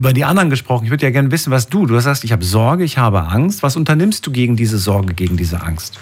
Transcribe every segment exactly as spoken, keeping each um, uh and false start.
Über die anderen gesprochen, ich würde ja gerne wissen, was du, du sagst, ich habe Sorge, ich habe Angst. Was unternimmst du gegen diese Sorge, gegen diese Angst?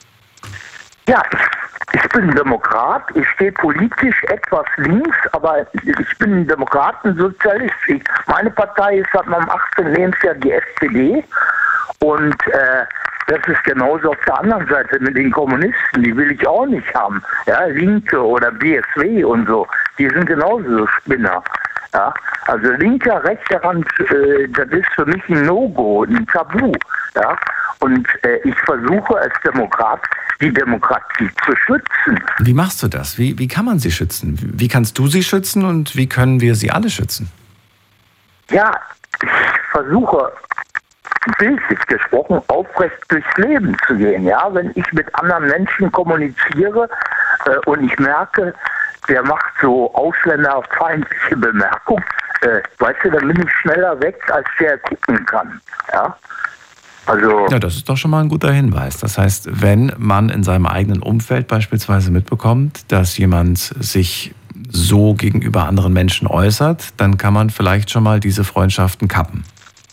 Ja, ich, ich bin Demokrat, ich stehe politisch etwas links, aber ich bin ein Demokratensozialist. Ich, meine Partei ist seit meinem achtzehnten Lebensjahr die S P D und äh, das ist genauso auf der anderen Seite mit den Kommunisten, die will ich auch nicht haben. Ja, Linke oder B S W und so, die sind genauso so Spinner. Ja, also linker, rechter Rand, äh, das ist für mich ein No-Go, ein Tabu. Ja, und äh, ich versuche als Demokrat die Demokratie zu schützen. Wie machst du das? Wie, wie kann man sie schützen? Wie kannst du sie schützen und wie können wir sie alle schützen? Ja, ich versuche, bildlich gesprochen, aufrecht durchs Leben zu gehen. Ja, wenn ich mit anderen Menschen kommuniziere äh, und ich merke, der macht so ausländerfeindliche Bemerkungen, äh, weißt du, dann bin ich schneller weg, als der gucken kann. Ja, also. Ja, das ist doch schon mal ein guter Hinweis. Das heißt, wenn man in seinem eigenen Umfeld beispielsweise mitbekommt, dass jemand sich so gegenüber anderen Menschen äußert, dann kann man vielleicht schon mal diese Freundschaften kappen.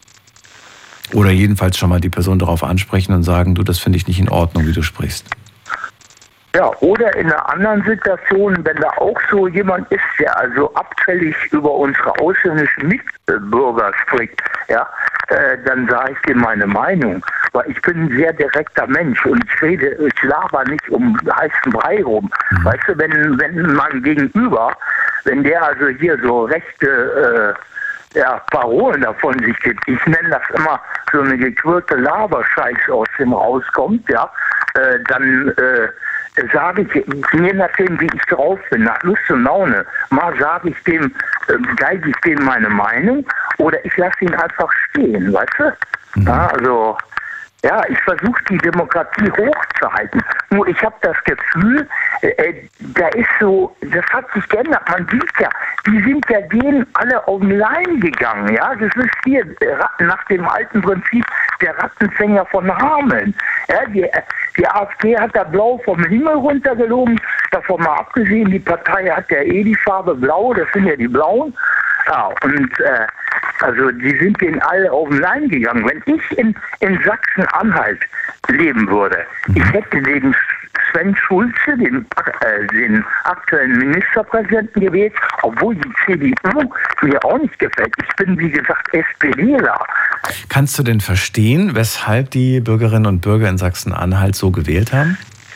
Oder jedenfalls schon mal die Person darauf ansprechen und sagen, du, das finde ich nicht in Ordnung, wie du sprichst. Ja, oder in einer anderen Situation, wenn da auch so jemand ist, der also abfällig über unsere ausländischen Mitbürger spricht, ja, äh, dann sage ich dir meine Meinung. Weil ich bin ein sehr direkter Mensch und ich rede, ich laber nicht um heißen Brei rum. Mhm. Weißt du, wenn, wenn man gegenüber, wenn der also hier so rechte äh, ja, Parolen davon sich gibt, ich nenne das immer so eine gequirlte Laberscheiß aus dem rauskommt, ja, äh, dann äh, sage ich, je nachdem, wie ich drauf bin, nach Lust und Laune, mal sage ich dem, äh, geige ich dem meine Meinung oder ich lasse ihn einfach stehen, weißt du? Mhm. Ja, also, ja, ich versuche die Demokratie hochzuhalten. Nur ich habe das Gefühl, äh, da ist so, das hat sich geändert. Man sieht ja, die sind ja denen alle auf den Leim gegangen. Ja, das ist hier nach dem alten Prinzip der Rattenfänger von Hameln. Ja, die, die AfD hat da blau vom Himmel runtergelogen. Davon mal abgesehen, die Partei hat ja eh die Farbe blau, das sind ja die Blauen. Ja, und äh, also die sind denen alle auf den Leim gegangen. Wenn ich in, in Sachsen-Anhalt leben würde, ich hätte den Sven Schulze, den, äh, den aktuellen Ministerpräsidenten gewählt, obwohl die C D U mir auch nicht gefällt. Ich bin, wie gesagt, SPDler. Kannst du denn verstehen, weshalb die Bürgerinnen und Bürger in Sachsen-Anhalt so gewählt haben?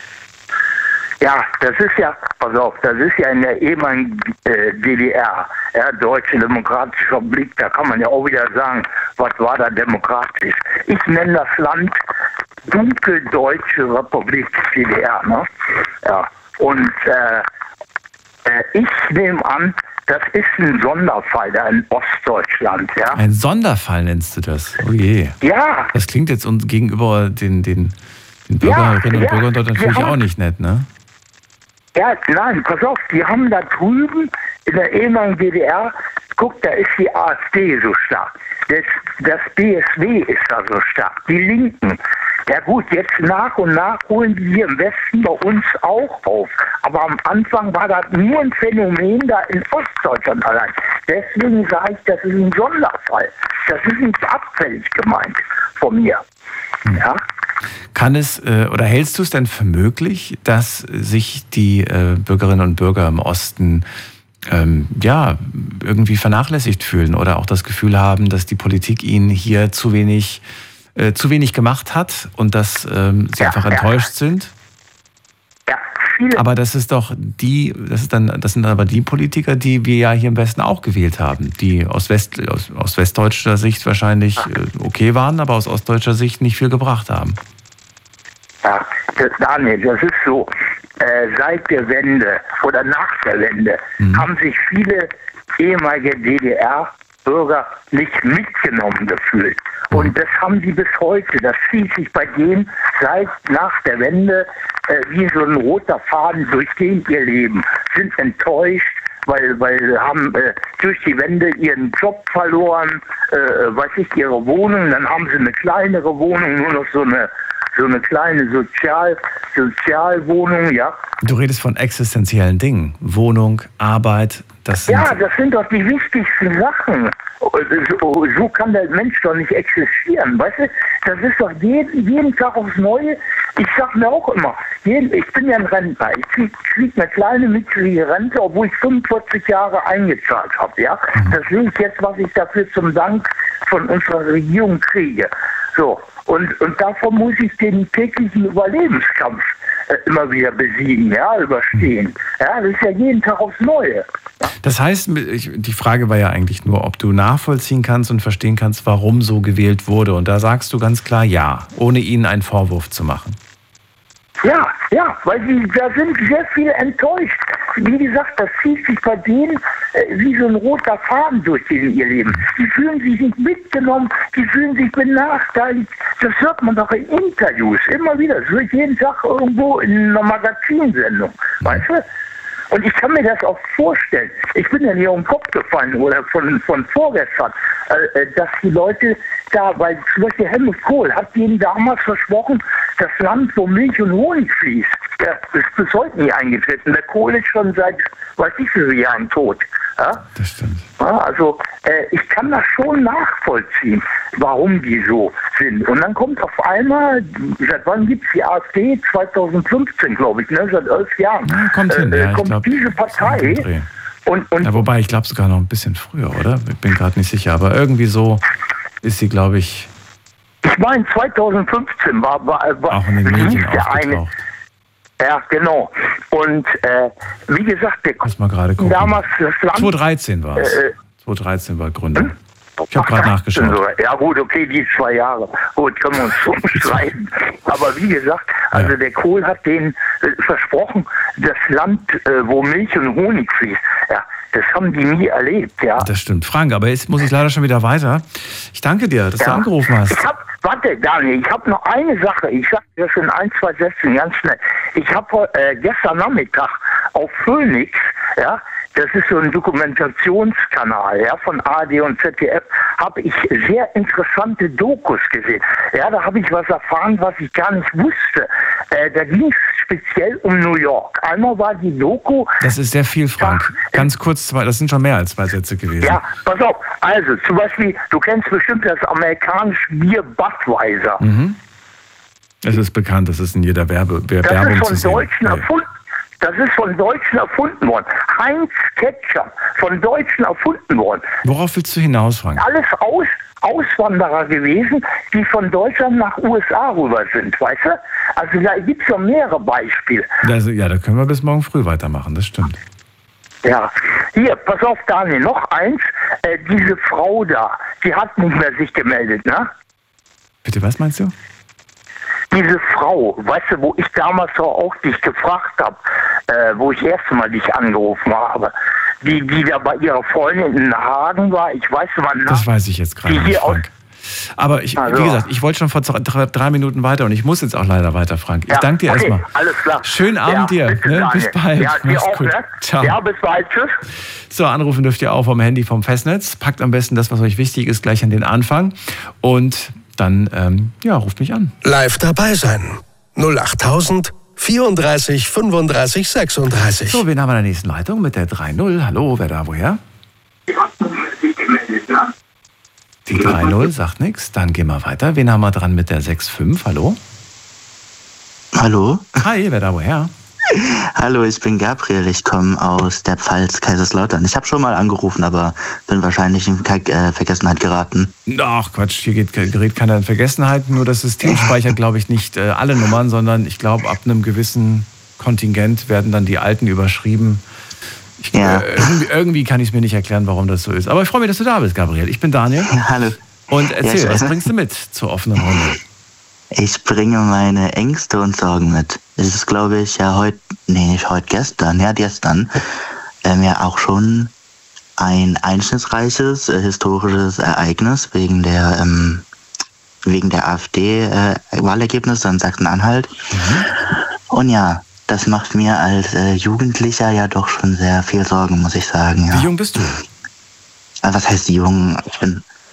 Ja, das ist ja, pass auf, das ist ja in der ehemaligen äh, D D R, ja, Deutsche Demokratische Republik, da kann man ja auch wieder sagen, was war da demokratisch? Ich nenne das Land Dunkeldeutsche Republik, D D R, ne? Ja, und äh, äh, ich nehme an, das ist ein Sonderfall da in Ostdeutschland, ja. Ein Sonderfall nennst du das? Oh je. Ja. Das klingt jetzt uns gegenüber den, den, den Bürgerinnen ja, und Bürgern ja, dort natürlich haben, auch nicht nett, ne? Ja, nein, pass auf, die haben da drüben in der ehemaligen D D R, guck, da ist die AfD so stark. Das, das B S W ist da so stark, die Linken. Ja gut, jetzt nach und nach holen die hier im Westen bei uns auch auf. Aber am Anfang war das nur ein Phänomen da in Ostdeutschland allein. Deswegen sage ich, das ist ein Sonderfall. Das ist nicht abfällig gemeint von mir. Ja. Kann es äh, oder hältst du es denn für möglich, dass sich die äh, Bürgerinnen und Bürger im Osten ähm, ja irgendwie vernachlässigt fühlen oder auch das Gefühl haben, dass die Politik ihnen hier zu wenig äh, zu wenig gemacht hat und dass ähm, sie ja, einfach ja. enttäuscht sind? Ja, viele. Aber das ist doch die, das ist dann, das sind aber die Politiker, die wir ja hier im Westen auch gewählt haben, die aus West, aus, aus westdeutscher Sicht wahrscheinlich äh, okay waren, aber aus ostdeutscher Sicht nicht viel gebracht haben. Ja, das, Daniel, das ist so, äh, seit der Wende oder nach der Wende mhm. haben sich viele ehemalige D D R-Bürger nicht mitgenommen gefühlt. Mhm. Und das haben sie bis heute. Das zieht sich bei denen seit nach der Wende äh, wie so ein roter Faden durch den ihr Leben. Sind enttäuscht, weil weil haben äh, durch die Wende ihren Job verloren, äh, weiß ich, ihre Wohnung, dann haben sie eine kleinere Wohnung, nur noch so eine so eine kleine Sozial, Sozialwohnung, ja. Du redest von existenziellen Dingen. Wohnung, Arbeit, das sind... Ja, das sind doch die wichtigsten Sachen. So, so kann der Mensch doch nicht existieren, weißt du? Das ist doch jeden, jeden Tag aufs Neue. Ich sag mir auch immer, jeden, ich bin ja ein Rentner, ich krieg, krieg eine kleine micklige Rente, obwohl ich fünfundvierzig Jahre eingezahlt habe, ja? Mhm. Das sehe ich jetzt, was ich dafür zum Dank von unserer Regierung kriege. So, und, und davon muss ich den täglichen Überlebenskampf äh, immer wieder besiegen, ja, überstehen. Ja, das ist ja jeden Tag aufs Neue. Ja? Das heißt, ich, die Frage war ja eigentlich nur, ob du nachvollziehen kannst und verstehen kannst, warum so gewählt wurde. Und da sagst du ganz klar ja, ohne ihnen einen Vorwurf zu machen. Ja, ja, weil sie, da sind sehr viele enttäuscht. Wie gesagt, das zieht sich bei denen äh, wie so ein roter Faden durch in ihr Leben. Die fühlen sich nicht mitgenommen, die fühlen sich benachteiligt. Das hört man doch in Interviews immer wieder. Das wird jeden Tag irgendwo in einer Magazinsendung, weißt du? Und ich kann mir das auch vorstellen. Ich bin ja nicht auf den Kopf gefallen oder von, von vorgestern, äh, dass die Leute da, weil zum Beispiel Helmut Kohl hat denen damals versprochen, das Land, wo Milch und Honig fließt, der ist bis heute nie eingetreten. Der Kohl ist schon seit, weiß ich wie viele Jahren tot. Ja? Das stimmt. Ja, also äh, ich kann das schon nachvollziehen, warum die so sind. Und dann kommt auf einmal, seit wann gibt es die AfD? zweitausendfünfzehn, glaube ich, ne? Seit elf Jahren. Ja, kommt hin, äh, ja, kommt glaub, diese Partei. Und, und ja, wobei, ich glaube sogar noch ein bisschen früher, oder? Ich bin gerade nicht sicher, aber irgendwie so ist sie, glaube ich... Ich meine, zweitausendfünfzehn war, war, war auch in den Medien der eine. Ja, genau. Und äh, wie gesagt, der Lass mal gerade gucken. damals das Land... zweitausenddreizehn war es. Äh, zweitausenddreizehn war Gründung. Hm? Ich habe gerade nachgeschaut. So. Ja gut, okay, die zwei Jahre. Gut, können wir uns schon streiten. Aber wie gesagt, also ja. Der Kohl hat denen äh, versprochen, das Land, äh, wo Milch und Honig fließt. Ja, das haben die nie erlebt, ja. Das stimmt. Frank, aber jetzt muss ich leider schon wieder weiter. Ich danke dir, dass ja. du angerufen hast. Ich hab, warte, Daniel, ich habe noch eine Sache. Ich sage das in ein, zwei Sätzen ganz schnell. Ich habe äh, gestern Nachmittag auf Phoenix, ja, das ist so ein Dokumentationskanal, ja, von A R D und Z D F, habe ich sehr interessante Dokus gesehen. Ja, da habe ich was erfahren, was ich gar nicht wusste. Äh, da ging es speziell um New York. Einmal war die Doku... Das ist sehr viel, Frank. Ach, Ganz kurz, zwei, das sind schon mehr als zwei Sätze gewesen. Ja, pass auf. Also, zum Beispiel, du kennst bestimmt das amerikanische Bier Budweiser. Mhm. Es ist bekannt, das ist in jeder Werbe, Werbung das ist zu von sehen. Deutschen erfunden. Das ist von Deutschen erfunden worden. Heinz Ketchup, von Deutschen erfunden worden. Worauf willst du hinaus, Frank? Alles Aus, Auswanderer gewesen, die von Deutschland nach U S A rüber sind, weißt du? Also da gibt es ja mehrere Beispiele. Also, ja, da können wir bis morgen früh weitermachen, das stimmt. Ja, hier, pass auf, Daniel, noch eins. Äh, diese Frau da, die hat nicht mehr sich gemeldet, ne? Bitte, was meinst du? Diese Frau, weißt du, wo ich damals auch dich gefragt habe, äh, wo ich erst mal dich angerufen habe, die, die da bei ihrer Freundin in Hagen war, ich weiß mal nach. Das weiß ich jetzt gerade nicht, Frank. Aber ich, also. wie gesagt, ich wollte schon vor drei, drei Minuten weiter und ich muss jetzt auch leider weiter, Frank. Ich ja, danke dir okay, erstmal. Alles klar. Schönen Abend ja, dir. Ne? Bis bald. Ja, dir auch, ne? Ciao. Ja, bis bald. Tschüss. So, anrufen dürft ihr auch vom Handy vom Festnetz. Packt am besten das, was euch wichtig ist, gleich an den Anfang. Und dann, ähm, ja, ruft mich an. Live dabei sein. null achttausend vierunddreißig fünfunddreißig sechsunddreißig. So, wen haben wir in der nächsten Leitung mit der drei null? Hallo, wer da, woher? Die drei null sagt nichts. Dann gehen wir weiter. Wen haben wir dran mit der sechs fünf? Hallo? Hallo? Hi, wer da, woher? Hallo, ich bin Gabriel. Ich komme aus der Pfalz, Kaiserslautern. Ich habe schon mal angerufen, aber bin wahrscheinlich in äh, Vergessenheit geraten. Ach Quatsch, hier geht, gerät keiner in Vergessenheit. Nur das System speichert, glaube ich, nicht äh, alle Nummern, sondern ich glaube, ab einem gewissen Kontingent werden dann die alten überschrieben. Ich, ja. äh, irgendwie, irgendwie kann ich es mir nicht erklären, warum das so ist. Aber ich freue mich, dass du da bist, Gabriel. Ich bin Daniel. Ja, hallo. Und erzähl, ja, was bringst du mit zur offenen Runde? Ich bringe meine Ängste und Sorgen mit. Es ist, glaube ich, ja heute, nee, nicht heute, gestern, ja, gestern, ähm, ja auch schon ein einschnittsreiches äh, historisches Ereignis wegen der, ähm, wegen der AfD-Wahlergebnisse äh, in Sachsen-Anhalt. Mhm. Und ja, das macht mir als äh, Jugendlicher ja doch schon sehr viel Sorgen, muss ich sagen. Ja. Wie jung bist du? Was heißt jung? Ich bin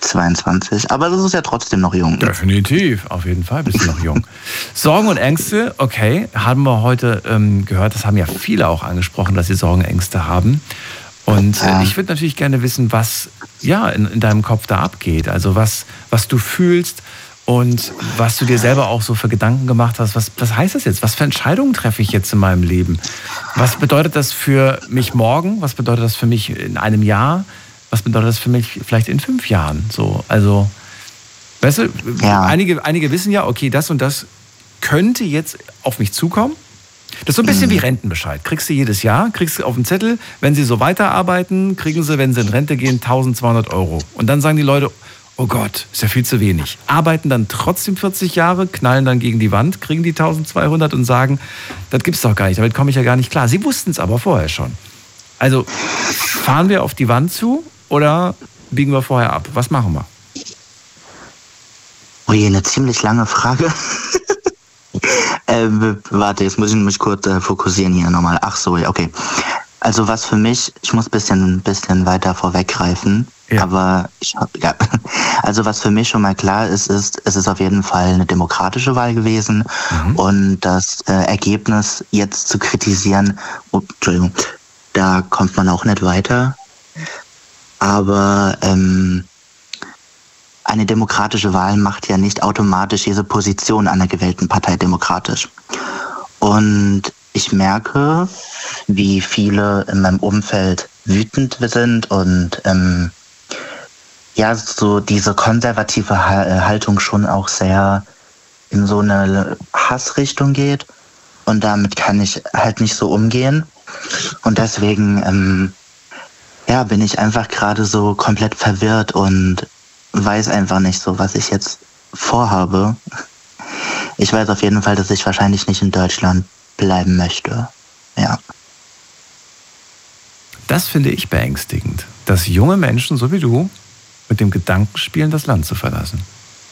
zweiundzwanzig, aber das ist ja trotzdem noch jung. Definitiv, auf jeden Fall bist du noch jung. Sorgen und Ängste, okay, haben wir heute ähm, gehört, das haben ja viele auch angesprochen, dass sie Sorgen und Ängste haben. Und äh, ich würde natürlich gerne wissen, was ja in, in deinem Kopf da abgeht, also was, was du fühlst und was du dir selber auch so für Gedanken gemacht hast. Was, was heißt das jetzt? Was für Entscheidungen treffe ich jetzt in meinem Leben? Was bedeutet das für mich morgen? Was bedeutet das für mich in einem Jahr? Was bedeutet das für mich vielleicht in fünf Jahren? So, also, weißt du, ja. einige, einige wissen ja, okay, das und das könnte jetzt auf mich zukommen. Das ist so ein bisschen mhm. wie Rentenbescheid. Kriegst du jedes Jahr, kriegst du auf den Zettel, wenn sie so weiterarbeiten, kriegen sie, wenn sie in Rente gehen, eintausendzweihundert Euro. Und dann sagen die Leute, oh Gott, ist ja viel zu wenig. Arbeiten dann trotzdem vierzig Jahre, knallen dann gegen die Wand, kriegen die eintausendzweihundert und sagen, das gibt's doch gar nicht, damit komme ich ja gar nicht klar. Sie wussten es aber vorher schon. Also, fahren wir auf die Wand zu? Oder biegen wir vorher ab? Was machen wir? Oh je, eine ziemlich lange Frage. äh, warte, jetzt muss ich mich kurz äh, fokussieren hier nochmal. Ach so, ja, okay. Also was für mich, ich muss ein bisschen, bisschen weiter vorweggreifen, ja. aber ich, ja. Also was für mich schon mal klar ist, ist, es ist auf jeden Fall eine demokratische Wahl gewesen mhm. und das äh, Ergebnis jetzt zu kritisieren, oh, Entschuldigung, da kommt man auch nicht weiter. Aber ähm, eine demokratische Wahl macht ja nicht automatisch diese Position einer gewählten Partei demokratisch. Und ich merke, wie viele in meinem Umfeld wütend sind und ähm, ja, so diese konservative Haltung schon auch sehr in so eine Hassrichtung geht. Und damit kann ich halt nicht so umgehen. Und deswegen ähm, ja, bin ich einfach gerade so komplett verwirrt und weiß einfach nicht so, was ich jetzt vorhabe. Ich weiß auf jeden Fall, dass ich wahrscheinlich nicht in Deutschland bleiben möchte. Ja. Das finde ich beängstigend, dass junge Menschen, so wie du, mit dem Gedanken spielen, das Land zu verlassen.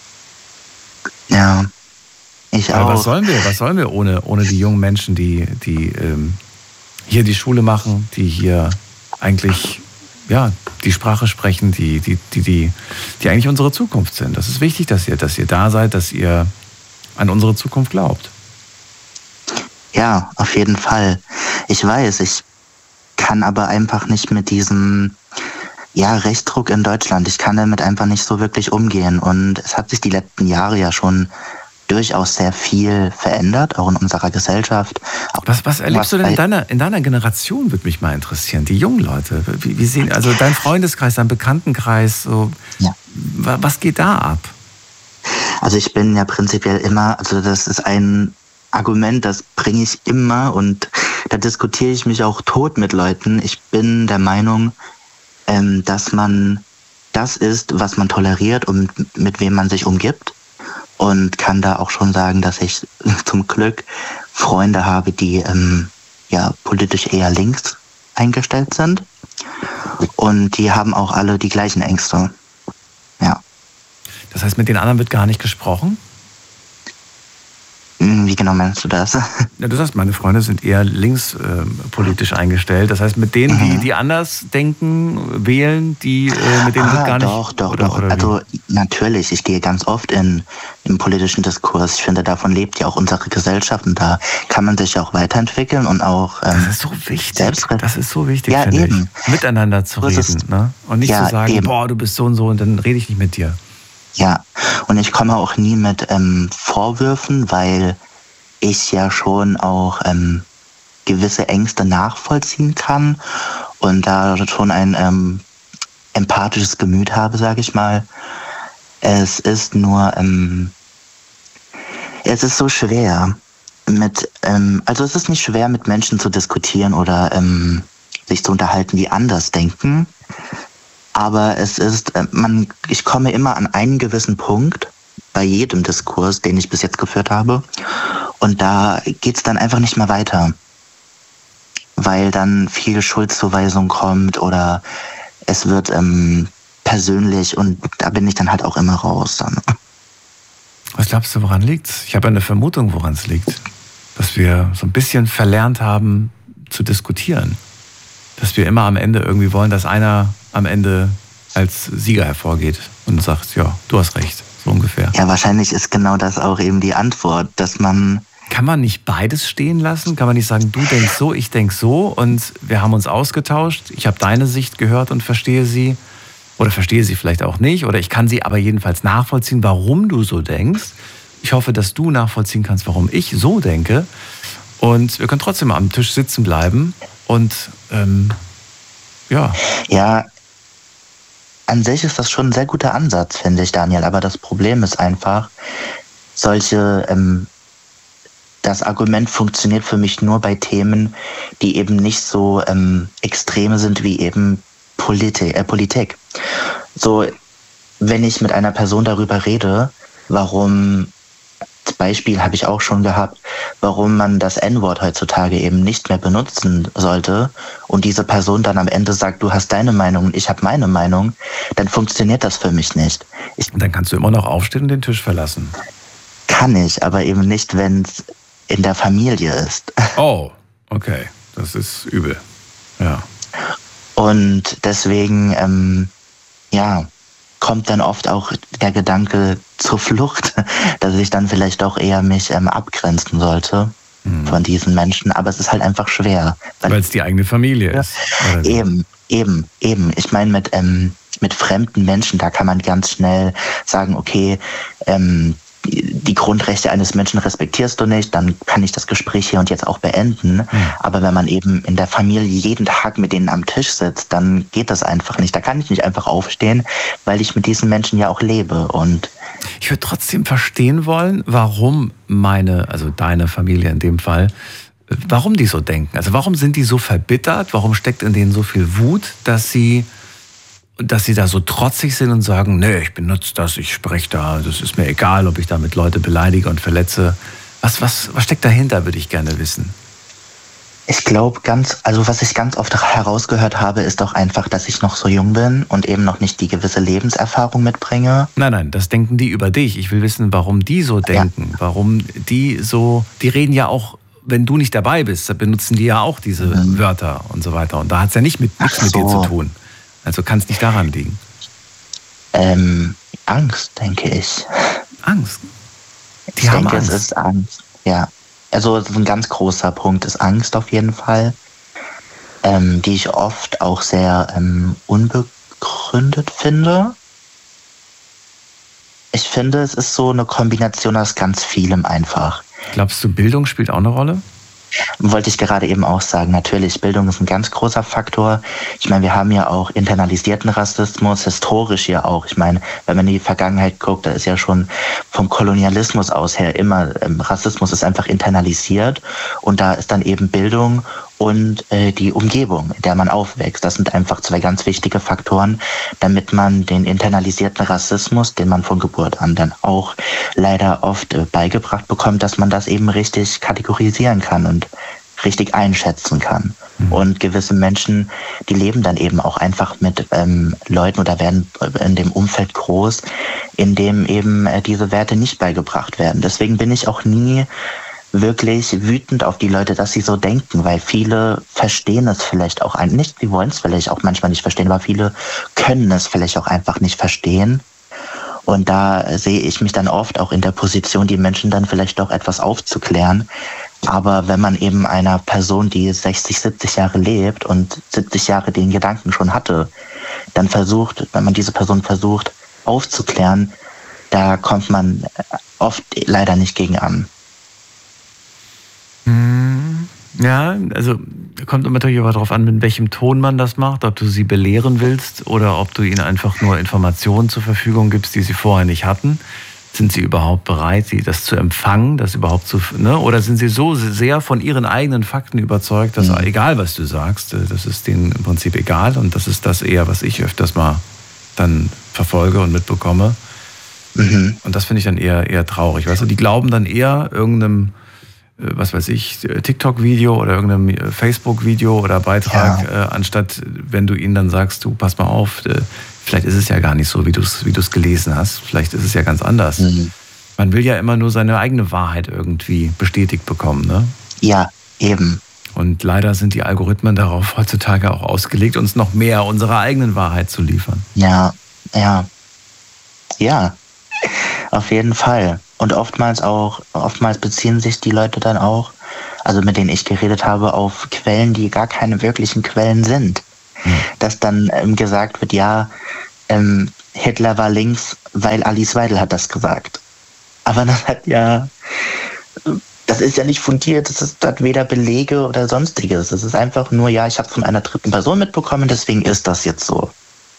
Ja, ich Aber auch. was sollen wir, was sollen wir ohne, ohne die jungen Menschen, die, die ähm, hier die Schule machen, die hier eigentlich ja, die Sprache sprechen, die, die, die, die, die eigentlich unsere Zukunft sind. Das ist wichtig, dass ihr, dass ihr da seid, dass ihr an unsere Zukunft glaubt. Ja, auf jeden Fall. Ich weiß, ich kann aber einfach nicht mit diesem ja, Rechtsdruck in Deutschland, ich kann damit einfach nicht so wirklich umgehen. Und es hat sich die letzten Jahre ja schon durchaus sehr viel verändert, auch in unserer Gesellschaft. Was, was erlebst was du denn in deiner, in deiner Generation, würde mich mal interessieren, die jungen Leute? Wie, wie sehen, also dein Freundeskreis, dein Bekanntenkreis, so, ja. Was geht da ab? Also ich bin ja prinzipiell immer, also das ist ein Argument, das bringe ich immer und da diskutiere ich mich auch tot mit Leuten. Ich bin der Meinung, ähm, dass man das ist, was man toleriert und mit wem man sich umgibt. Und kann da auch schon sagen, dass ich zum Glück Freunde habe, die ähm, ja politisch eher links eingestellt sind. Und die haben auch alle die gleichen Ängste. Ja. Das heißt, mit den anderen wird gar nicht gesprochen? Wie genau meinst du das? Ja, du sagst, meine Freunde sind eher linkspolitisch äh, eingestellt. Das heißt, mit denen, mhm. die, die anders denken, wählen, die äh, mit denen ah, wird gar nicht... Doch, doch, oder, doch. Oder also natürlich, ich gehe ganz oft in im politischen Diskurs. Ich finde, davon lebt ja auch unsere Gesellschaft und da kann man sich auch weiterentwickeln und auch ähm, das ist so wichtig. Selbst, das ist so wichtig, ja, finde eben. ich. Miteinander zu reden. Ist, ne? Und nicht ja, zu sagen, eben. boah, du bist so und so und dann rede ich nicht mit dir. Ja, und ich komme auch nie mit ähm, Vorwürfen, weil ich ja schon auch ähm, gewisse Ängste nachvollziehen kann und da schon ein ähm, empathisches Gemüt habe, sage ich mal. Es ist nur, ähm, es ist so schwer mit, ähm, also es ist nicht schwer mit Menschen zu diskutieren oder ähm, sich zu unterhalten, die anders denken, aber es ist, äh, man, ich komme immer an einen gewissen Punkt bei jedem Diskurs, den ich bis jetzt geführt habe. Und da geht's dann einfach nicht mehr weiter, weil dann viel Schuldzuweisung kommt oder es wird ähm, persönlich und da bin ich dann halt auch immer raus. Dann. Was glaubst du, woran liegt's? Ich habe eine Vermutung, woran es liegt. Dass wir so ein bisschen verlernt haben, zu diskutieren. Dass wir immer am Ende irgendwie wollen, dass einer am Ende die Wahrheit hat. Und dass wir immer am Ende irgendwie versuchen, als Sieger hervorgeht und sagt, ja, du hast recht, so ungefähr. Ja, wahrscheinlich ist genau das auch eben die Antwort, dass man... Kann man nicht beides stehen lassen? Kann man nicht sagen, du denkst so, ich denk so und wir haben uns ausgetauscht, ich habe deine Sicht gehört und verstehe sie oder verstehe sie vielleicht auch nicht oder ich kann sie aber jedenfalls nachvollziehen, warum du so denkst. Ich hoffe, dass du nachvollziehen kannst, warum ich so denke und wir können trotzdem am Tisch sitzen bleiben und ähm, ja. Ja, an sich ist das schon ein sehr guter Ansatz, finde ich, Daniel. Aber das Problem ist einfach, solche, ähm, das Argument funktioniert für mich nur bei Themen, die eben nicht so ähm, extreme sind wie eben Politi- äh, Politik. So, wenn ich mit einer Person darüber rede, warum, das Beispiel habe ich auch schon gehabt, warum man das En-Wort heutzutage eben nicht mehr benutzen sollte und diese Person dann am Ende sagt, du hast deine Meinung und ich habe meine Meinung, dann funktioniert das für mich nicht. Ich dann kannst du immer noch aufstehen und den Tisch verlassen. Kann ich, aber eben nicht, wenn es in der Familie ist. Oh, okay. Das ist übel. Ja. Und deswegen, ähm, ja, kommt dann oft auch der Gedanke zur Flucht, dass ich dann vielleicht doch eher mich ähm, abgrenzen sollte hm. von diesen Menschen. Aber es ist halt einfach schwer. Weil es die eigene Familie ist. Oder? Eben, eben, eben. Ich meine, mit, ähm, mit fremden Menschen, da kann man ganz schnell sagen, okay, ähm, die Grundrechte eines Menschen respektierst du nicht, dann kann ich das Gespräch hier und jetzt auch beenden. Mhm. Aber wenn man eben in der Familie jeden Tag mit denen am Tisch sitzt, dann geht das einfach nicht. Da kann ich nicht einfach aufstehen, weil ich mit diesen Menschen ja auch lebe. Und ich würde trotzdem verstehen wollen, warum meine, also deine Familie in dem Fall, warum die so denken. Also warum sind die so verbittert? Warum steckt in denen so viel Wut, dass sie dass sie da so trotzig sind und sagen, nee, ich benutze das, ich spreche da, das ist mir egal, ob ich damit Leute beleidige und verletze. Was, was, was steckt dahinter, würde ich gerne wissen. Ich glaube ganz, also was ich ganz oft herausgehört habe, ist auch einfach, dass ich noch so jung bin und eben noch nicht die gewisse Lebenserfahrung mitbringe. Nein, nein, das denken die über dich. Ich will wissen, warum die so denken, ja. Warum die so, die reden ja auch, wenn du nicht dabei bist, da benutzen die ja auch diese mhm. Wörter und so weiter. Und da hat es ja nicht mit, nichts so. mit dir zu tun. Also kann es nicht daran liegen? Ähm, Angst, denke ich. Angst? Die ich haben denke, Angst. Es ist Angst, ja. Also ein ganz großer Punkt ist Angst auf jeden Fall, ähm, die ich oft auch sehr ähm, unbegründet finde. Ich finde, es ist so eine Kombination aus ganz vielem einfach. Glaubst du, Bildung spielt auch eine Rolle? Wollte ich gerade eben auch sagen. Natürlich, Bildung ist ein ganz großer Faktor. Ich meine, wir haben ja auch internalisierten Rassismus, historisch ja auch. Ich meine, wenn man in die Vergangenheit guckt, da ist ja schon vom Kolonialismus aus her immer, ähm, Rassismus ist einfach internalisiert und da ist dann eben Bildung und äh, die Umgebung, in der man aufwächst. Das sind einfach zwei ganz wichtige Faktoren, damit man den internalisierten Rassismus, den man von Geburt an dann auch leider oft äh, beigebracht bekommt, dass man das eben richtig kategorisieren kann und richtig einschätzen kann. Mhm. Und gewisse Menschen, die leben dann eben auch einfach mit ähm, Leuten oder werden in dem Umfeld groß, in dem eben äh, diese Werte nicht beigebracht werden. Deswegen bin ich auch nie wirklich wütend auf die Leute, dass sie so denken, weil viele verstehen es vielleicht auch ein, nicht, sie wollen es vielleicht auch manchmal nicht verstehen, aber viele können es vielleicht auch einfach nicht verstehen. Und da sehe ich mich dann oft auch in der Position, die Menschen dann vielleicht doch etwas aufzuklären. Aber wenn man eben einer Person, die sechzig, siebzig Jahre lebt und siebzig Jahre den Gedanken schon hatte, dann versucht, wenn man diese Person versucht aufzuklären, da kommt man oft leider nicht gegen an. Ja, also kommt natürlich aber darauf an, mit welchem Ton man das macht, ob du sie belehren willst oder ob du ihnen einfach nur Informationen zur Verfügung gibst, die sie vorher nicht hatten. Sind sie überhaupt bereit, das zu empfangen, das überhaupt zu, ne? Oder sind sie so sehr von ihren eigenen Fakten überzeugt, dass mhm. egal was du sagst, das ist denen im Prinzip egal und das ist das eher, was ich öfters mal dann verfolge und mitbekomme. Mhm. Und das finde ich dann eher, eher traurig. Weißt du, die glauben dann eher irgendeinem, was weiß ich, TikTok-Video oder irgendeinem Facebook-Video oder Beitrag, ja. äh, anstatt wenn du ihnen dann sagst, du pass mal auf, äh, vielleicht ist es ja gar nicht so, wie du es wie du es gelesen hast, vielleicht ist es ja ganz anders. Mhm. Man will ja immer nur seine eigene Wahrheit irgendwie bestätigt bekommen, ne? Ja, eben. Und leider sind die Algorithmen darauf heutzutage auch ausgelegt, uns noch mehr unserer eigenen Wahrheit zu liefern. Ja, ja. Ja, auf jeden Fall. Und oftmals auch, oftmals beziehen sich die Leute dann auch, also mit denen ich geredet habe, auf Quellen, die gar keine wirklichen Quellen sind. Hm. Dass dann ähm, gesagt wird, ja, ähm, Hitler war links, weil Alice Weidel hat das gesagt. Aber das hat ja, das ist ja nicht fundiert, das ist, hat weder Belege oder sonstiges. Das ist einfach nur, ja, ich habe von einer dritten Person mitbekommen, deswegen ist das jetzt so.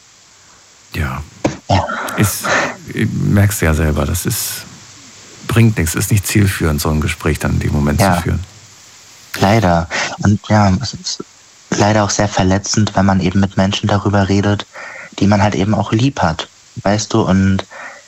Ja, ja. Ist, merkst du ja selber, das ist, bringt nichts, ist nicht zielführend, so ein Gespräch dann in dem Moment ja. zu führen. Leider. Und ja, es ist leider auch sehr verletzend, wenn man eben mit Menschen darüber redet, die man halt eben auch lieb hat, weißt du, und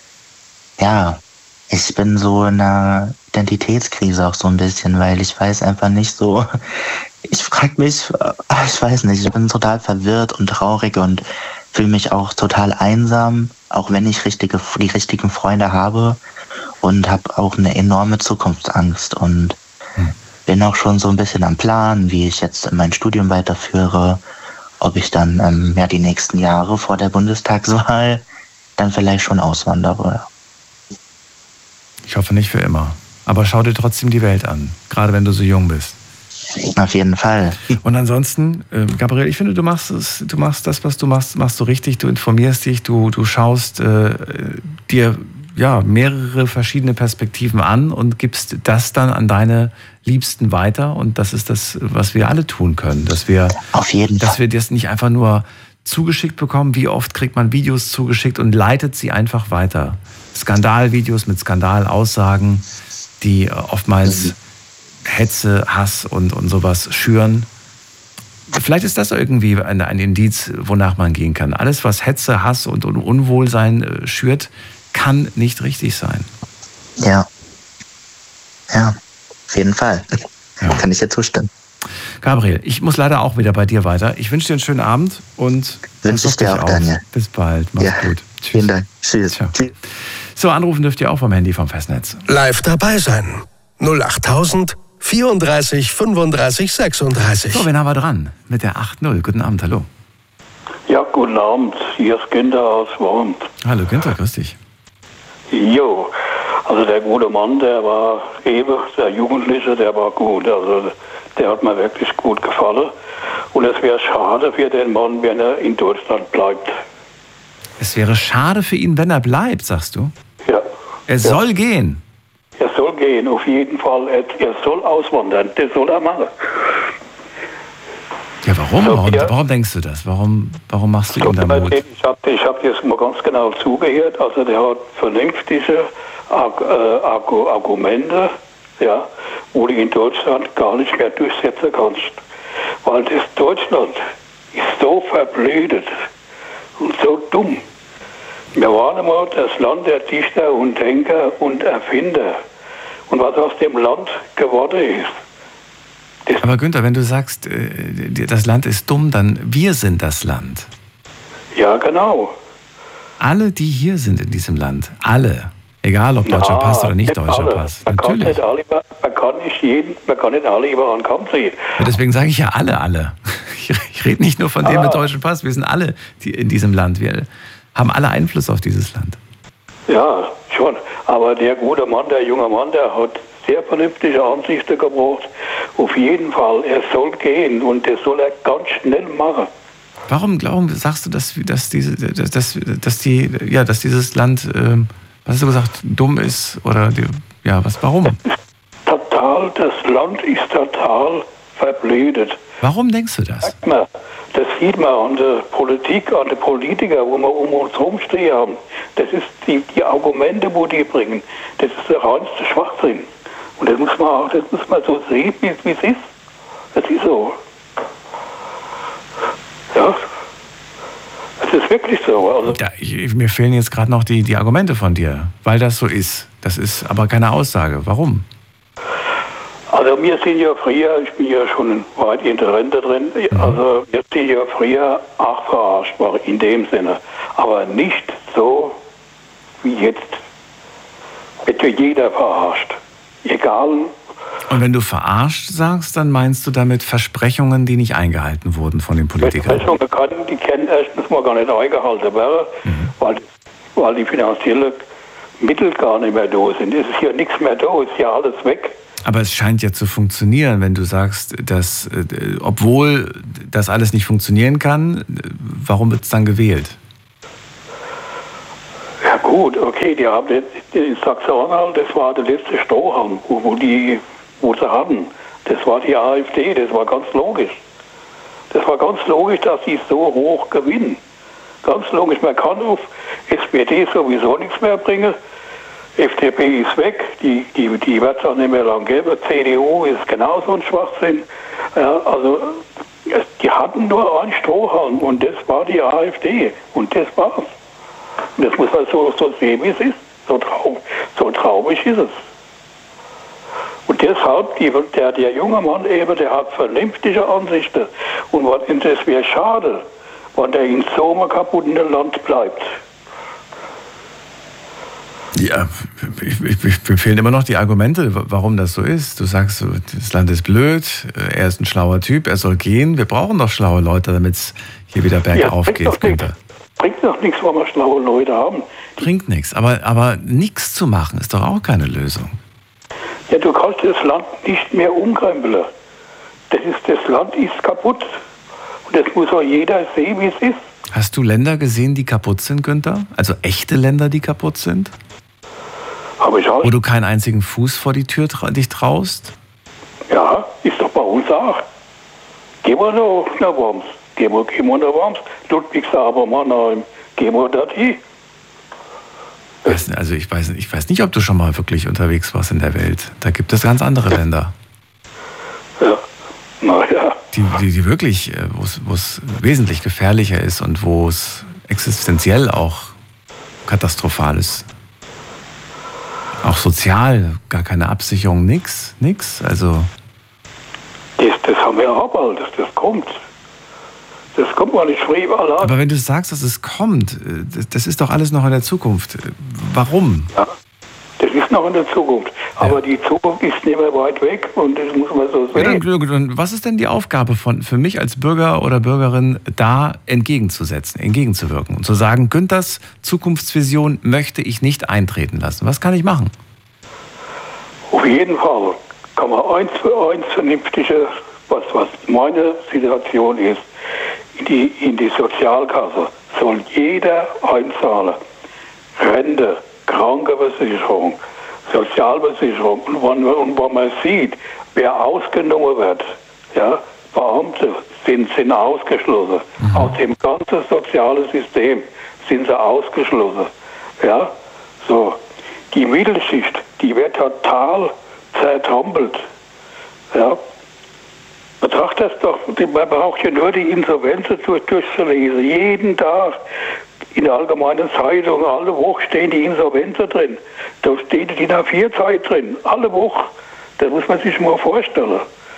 ja, ich bin so in einer Identitätskrise auch so ein bisschen, weil ich weiß einfach nicht so, ich frage mich, ich weiß nicht, ich bin total verwirrt und traurig und fühle mich auch total einsam, auch wenn ich richtige, die richtigen Freunde habe und habe auch eine enorme Zukunftsangst und hm. bin auch schon so ein bisschen am Plan, wie ich jetzt mein Studium weiterführe, ob ich dann ähm, ja, die nächsten Jahre vor der Bundestagswahl dann vielleicht schon auswandere. Ich hoffe nicht für immer. Aber schau dir trotzdem die Welt an, gerade wenn du so jung bist. Auf jeden Fall. Und ansonsten, äh, Gabriel, ich finde, du machst es, du machst das, was du machst, machst du richtig. Du informierst dich, du, du schaust äh, dir ja, mehrere verschiedene Perspektiven an und gibst das dann an deine Liebsten weiter. Und das ist das, was wir alle tun können. Dass wir, Auf jeden dass Fall. wir das nicht einfach nur zugeschickt bekommen. Wie oft kriegt man Videos zugeschickt und leitet sie einfach weiter? Skandalvideos mit Skandalaussagen, die oftmals mhm. Hetze, Hass und, und sowas schüren. Vielleicht ist das irgendwie ein, ein Indiz, wonach man gehen kann. Alles, was Hetze, Hass und, und Unwohlsein schürt, kann nicht richtig sein. Ja. Ja, auf jeden Fall. Ja. Kann ich dir zustimmen. Gabriel, ich muss leider auch wieder bei dir weiter. Ich wünsche dir einen schönen Abend und wünsche ich dir auch, Daniel. Bis bald. Mach's ja. gut. Tschüss. Vielen Dank. Tschüss. Tschüss. So, anrufen dürft ihr auch vom Handy vom Festnetz. Live dabei sein. null achttausend vierunddreißig fünfunddreißig sechsunddreißig. So, wen haben wir dran? Mit der acht null. Guten Abend, hallo. Ja, guten Abend. Hier ist Günther aus Worms. Hallo Günther, grüß dich. Jo, also der gute Mann, der war eben, der Jugendliche, der war gut. Also der hat mir wirklich gut gefallen. Und es wäre schade für den Mann, wenn er in Deutschland bleibt. Es wäre schade für ihn, wenn er bleibt, sagst du? Ja. Er soll ja. gehen. Er soll gehen, auf jeden Fall. Er, er soll auswandern, das soll er machen. Ja, warum? So, Warum, ja. warum denkst du das? Warum, warum machst du ihm da Mut? Ich habe ich hab jetzt mal ganz genau zugehört. Also der hat vernünftige Arg äh, Arg Argumente, ja, wo du in Deutschland gar nicht mehr durchsetzen kannst. Weil das Deutschland ist so verblödet und so dumm. Wir waren einmal das Land der Dichter und Denker und Erfinder. Und was aus dem Land geworden ist. Das Aber Günther, wenn du sagst, das Land ist dumm, dann wir sind das Land. Ja, genau. Alle, die hier sind in diesem Land, alle, egal ob deutscher Na, Pass oder nicht deutscher alle. Pass, man natürlich. Kann nicht alle, man, kann nicht jeden, man kann nicht alle über einen Kamm ziehen. Ja, deswegen sage ich ja alle, alle. Ich, ich rede nicht nur von denen ah. mit deutschem Pass, wir sind alle die in diesem Land. Wir haben alle Einfluss auf dieses Land. Ja, schon. Aber der gute Mann, der junge Mann, der hat sehr vernünftige Ansichten gebraucht. Auf jeden Fall, er soll gehen und das soll er ganz schnell machen. Warum glauben, sagst du, dass, dass, diese, dass, dass, dass, die, ja, dass dieses Land, ähm, was hast du gesagt, dumm ist? Oder die, ja, was, warum? Total, das Land ist total verblödet. Warum denkst du das? Man, das sieht man an der Politik, an den Politikern, wo wir um uns herumstehen haben. Das ist die, die Argumente, wo die bringen. Das ist der reinste Schwachsinn. Und das muss man auch, das muss man so sehen, wie, wie es ist. Das ist so. Ja. Das ist wirklich so. Also ja, ich, mir fehlen jetzt gerade noch die, die Argumente von dir, weil das so ist. Das ist aber keine Aussage. Warum? Also wir sind ja früher, ich bin ja schon weit in der Rente drin, mhm. also wir sind ja früher auch verarscht worden in dem Sinne. Aber nicht so wie jetzt. Wird ja jeder verarscht. Egal. Und wenn du verarscht sagst, dann meinst du damit Versprechungen, die nicht eingehalten wurden von den Politikern? Versprechungen können, die können erstens mal gar nicht eingehalten werden, mhm. weil, weil die finanziellen Mittel gar nicht mehr da sind. Es ist hier nichts mehr da, es ist ja alles weg. Aber es scheint ja zu funktionieren, wenn du sagst, dass, äh, obwohl das alles nicht funktionieren kann, warum wird es dann gewählt? Ja gut, okay, die haben in Sachsen-Anhalt, das war der letzte Strohhalm, wo, wo die, wo sie hatten. Das war die AfD, das war ganz logisch. Das war ganz logisch, dass sie so hoch gewinnen. Ganz logisch, man kann auf S P D sowieso nichts mehr bringen. F D P ist weg, die, die, die wird es auch nicht mehr lang geben. C D U ist genauso ein Schwachsinn. Ja, also, die hatten nur einen Strohhalm und das war die AfD. Und das war's. Und das muss man so, so sehen, wie es ist. So, trau, so traurig ist es. Und deshalb, die, der, der junge Mann eben, der hat vernünftige Ansichten. Und das wäre schade, wenn der in so einem kaputten Land bleibt. Ja, mir fehlen immer noch die Argumente, warum das so ist. Du sagst, das Land ist blöd, er ist ein schlauer Typ, er soll gehen. Wir brauchen doch schlaue Leute, damit es hier wieder bergauf ja, geht, Günther. Bringt doch nichts, wenn wir schlaue Leute haben. Bringt nichts, aber, aber nichts zu machen ist doch auch keine Lösung. Ja, du kannst das Land nicht mehr umkrempeln. Das, ist, das Land ist kaputt. Und das muss auch jeder sehen, wie es ist. Hast du Länder gesehen, die kaputt sind, Günther? Also echte Länder, die kaputt sind? Habe ich auch. Wo du keinen einzigen Fuß vor die Tür tra- dich traust? Ja, ist doch bei uns auch. Gehen wir noch nach Worms. Gehen wir, gehen wir nach Worms. Ludwigshafen, Mannheim. Gehen wir da hin. Also ich weiß, ich weiß nicht, ob du schon mal wirklich unterwegs warst in der Welt. Da gibt es ganz andere Länder. Ja, naja. Die, die, die wirklich, wo es wesentlich gefährlicher ist und wo es existenziell auch katastrophal ist. Auch sozial, gar keine Absicherung, nix, nix. Also das, das haben wir auch bald, das, das kommt. Das kommt mal nicht früh allein. Aber wenn du sagst, dass es kommt, das ist doch alles noch in der Zukunft. Warum? Ja, das ist noch in der Zukunft. Aber ja. Die Zukunft ist nicht mehr weit weg und das muss man so sehen. Ja, dann, was ist denn die Aufgabe von, für mich als Bürger oder Bürgerin, da entgegenzusetzen, entgegenzuwirken und zu sagen, Günthers Zukunftsvision möchte ich nicht eintreten lassen? Was kann ich machen? Auf jeden Fall kann man eins für eins vernünftige, was, was meine Situation ist, in die, in die Sozialkasse soll jeder einzahlen. Rente, Krankenversicherung, Sozialversicherung. Und wenn, und wenn man sieht, wer ausgenommen wird, ja, Beamte sind, sind ausgeschlossen. Mhm. Aus dem ganzen sozialen System sind sie ausgeschlossen. Ja, so. Die Mittelschicht, die wird total zertrampelt. Ja. Betracht das doch, man braucht ja nur die Insolvenzen durchzulesen. Jeden Tag in der allgemeinen Zeitung, alle Woche stehen die Insolvenzen drin. Da steht die D I N A vier Zeit drin, alle Woche. Das muss man sich mal vorstellen.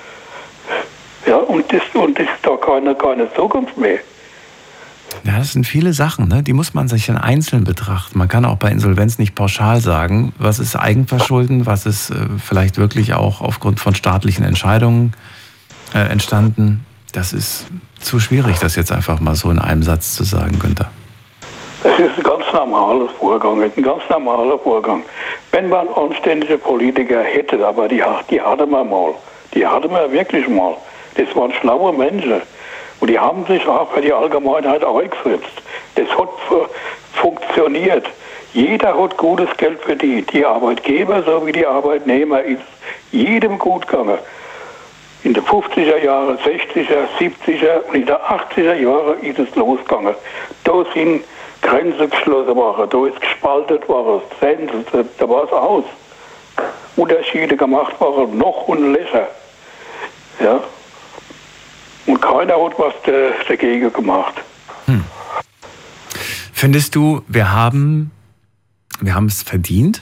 Ja, und das, und das ist doch keine, keine Zukunft mehr. Ja, das sind viele Sachen, ne? Die muss man sich dann einzeln betrachten. Man kann auch bei Insolvenz nicht pauschal sagen, was ist Eigenverschulden, was ist äh, vielleicht wirklich auch aufgrund von staatlichen Entscheidungen äh, entstanden. Das ist zu schwierig, das jetzt einfach mal so in einem Satz zu sagen, Günther. Das ist ein ganz normaler Vorgang, ein ganz normaler Vorgang. Wenn man anständige Politiker hätte, aber die, die hatte man mal, die hatte man wirklich mal. Das waren schlaue Menschen. Und die haben sich auch für die Allgemeinheit eingesetzt. Das hat funktioniert. Jeder hat gutes Geld verdient. Die Arbeitgeber sowie die Arbeitnehmer ist jedem gut gegangen. In den fünfziger Jahren, sechziger, siebziger und in den achtziger Jahren ist es losgegangen. Da sind Grenzen geschlossen worden, da ist gespaltet worden, da war es aus. Unterschiede gemacht worden, noch und lächer. Ja. Und keiner hat was dagegen gemacht. Hm. Findest du, wir haben, wir haben es verdient?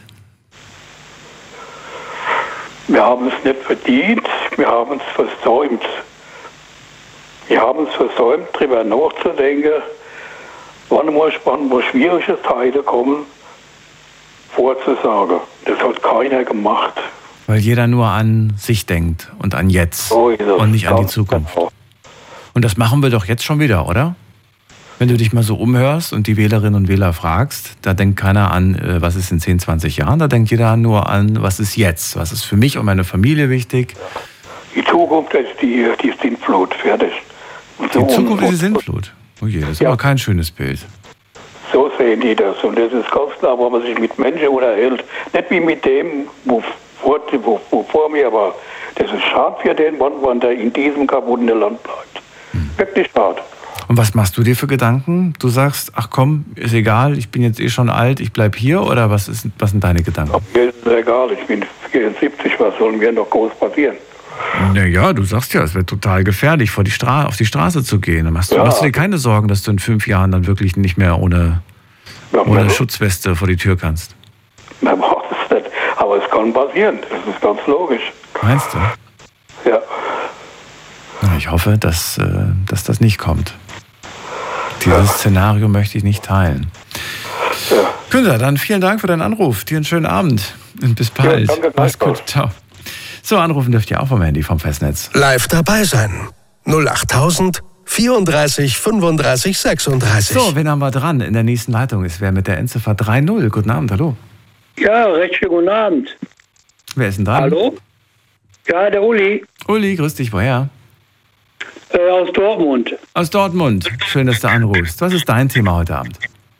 Wir haben es nicht verdient, wir haben es versäumt. Wir haben es versäumt, darüber nachzudenken, wann mal, wann mal schwierige Zeiten kommen, vorzusagen. Das hat keiner gemacht. Weil jeder nur an sich denkt und an jetzt So ist es. und nicht an die Ganz Zukunft. genau. Und das machen wir doch jetzt schon wieder, oder? Wenn du dich mal so umhörst und die Wählerinnen und Wähler fragst, da denkt keiner an, äh, was ist in zehn, zwanzig Jahren, da denkt jeder nur an, was ist jetzt, was ist für mich und meine Familie wichtig. Die Zukunft ist die, die Sintflut, fertig. Und Die so Zukunft und- ist die Sintflut. Oh je, das ist Ja. aber kein schönes Bild. So sehen die das. Und das ist ganz klar, wo man sich mit Menschen unterhält. Nicht wie mit dem, wo vor, wo, wo vor mir war. Das ist schade für den Mann, wenn der in diesem kaputten Land bleibt. Hm. Wirklich schade. Und was machst du dir für Gedanken? Du sagst, ach komm, ist egal, ich bin jetzt eh schon alt, ich bleib hier, oder was, ist, was sind deine Gedanken? Aber mir ist es egal, ich bin vierundsiebzig, was soll mir noch groß passieren? Naja, du sagst ja, es wäre total gefährlich, vor die Stra- auf die Straße zu gehen. Dann machst du, Ja. machst du dir keine Sorgen, dass du in fünf Jahren dann wirklich nicht mehr ohne, Ja, ohne man- Schutzweste vor die Tür kannst. man braucht es nicht. Aber es kann passieren, das ist ganz logisch. Meinst du? Ja. Na, ich hoffe, dass, äh, dass das nicht kommt. Dieses Szenario möchte ich nicht teilen. Ja. Günther, dann vielen Dank für deinen Anruf. Dir einen schönen Abend und bis bald. danke, Mach's gleichfalls. gut. Ciao. So, anrufen dürft ihr auch vom Handy vom Festnetz. Live dabei sein. null achttausend vierunddreißig fünfunddreißig sechsunddreißig. So, wen haben wir dran? In der nächsten Leitung ist wer mit der Endziffer drei null. Guten Abend, hallo. Ja, recht schönen guten Abend. Wer ist denn dran? Hallo? Ja, der Uli Uli, grüß dich, woher? äh, aus Dortmund. Aus Dortmund. Schön, dass du anrufst. Was ist dein Thema heute Abend?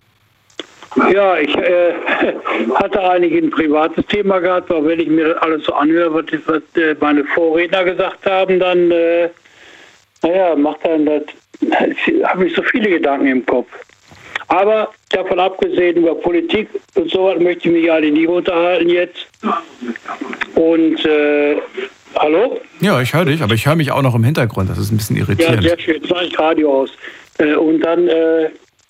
Ja, ich äh, hatte eigentlich ein privates Thema gehabt, aber wenn ich mir das alles so anhöre, was, was äh, meine Vorredner gesagt haben, dann, äh, naja, macht dann das, habe ich so viele Gedanken im Kopf. Aber davon abgesehen, über Politik und so was möchte ich mich eigentlich nicht unterhalten jetzt. Und, äh, hallo? Ja, ich höre dich, aber ich höre mich auch noch im Hintergrund. Das ist ein bisschen Ja, irritierend. sehr schön. Jetzt mache ich Radio aus. Äh, und dann äh,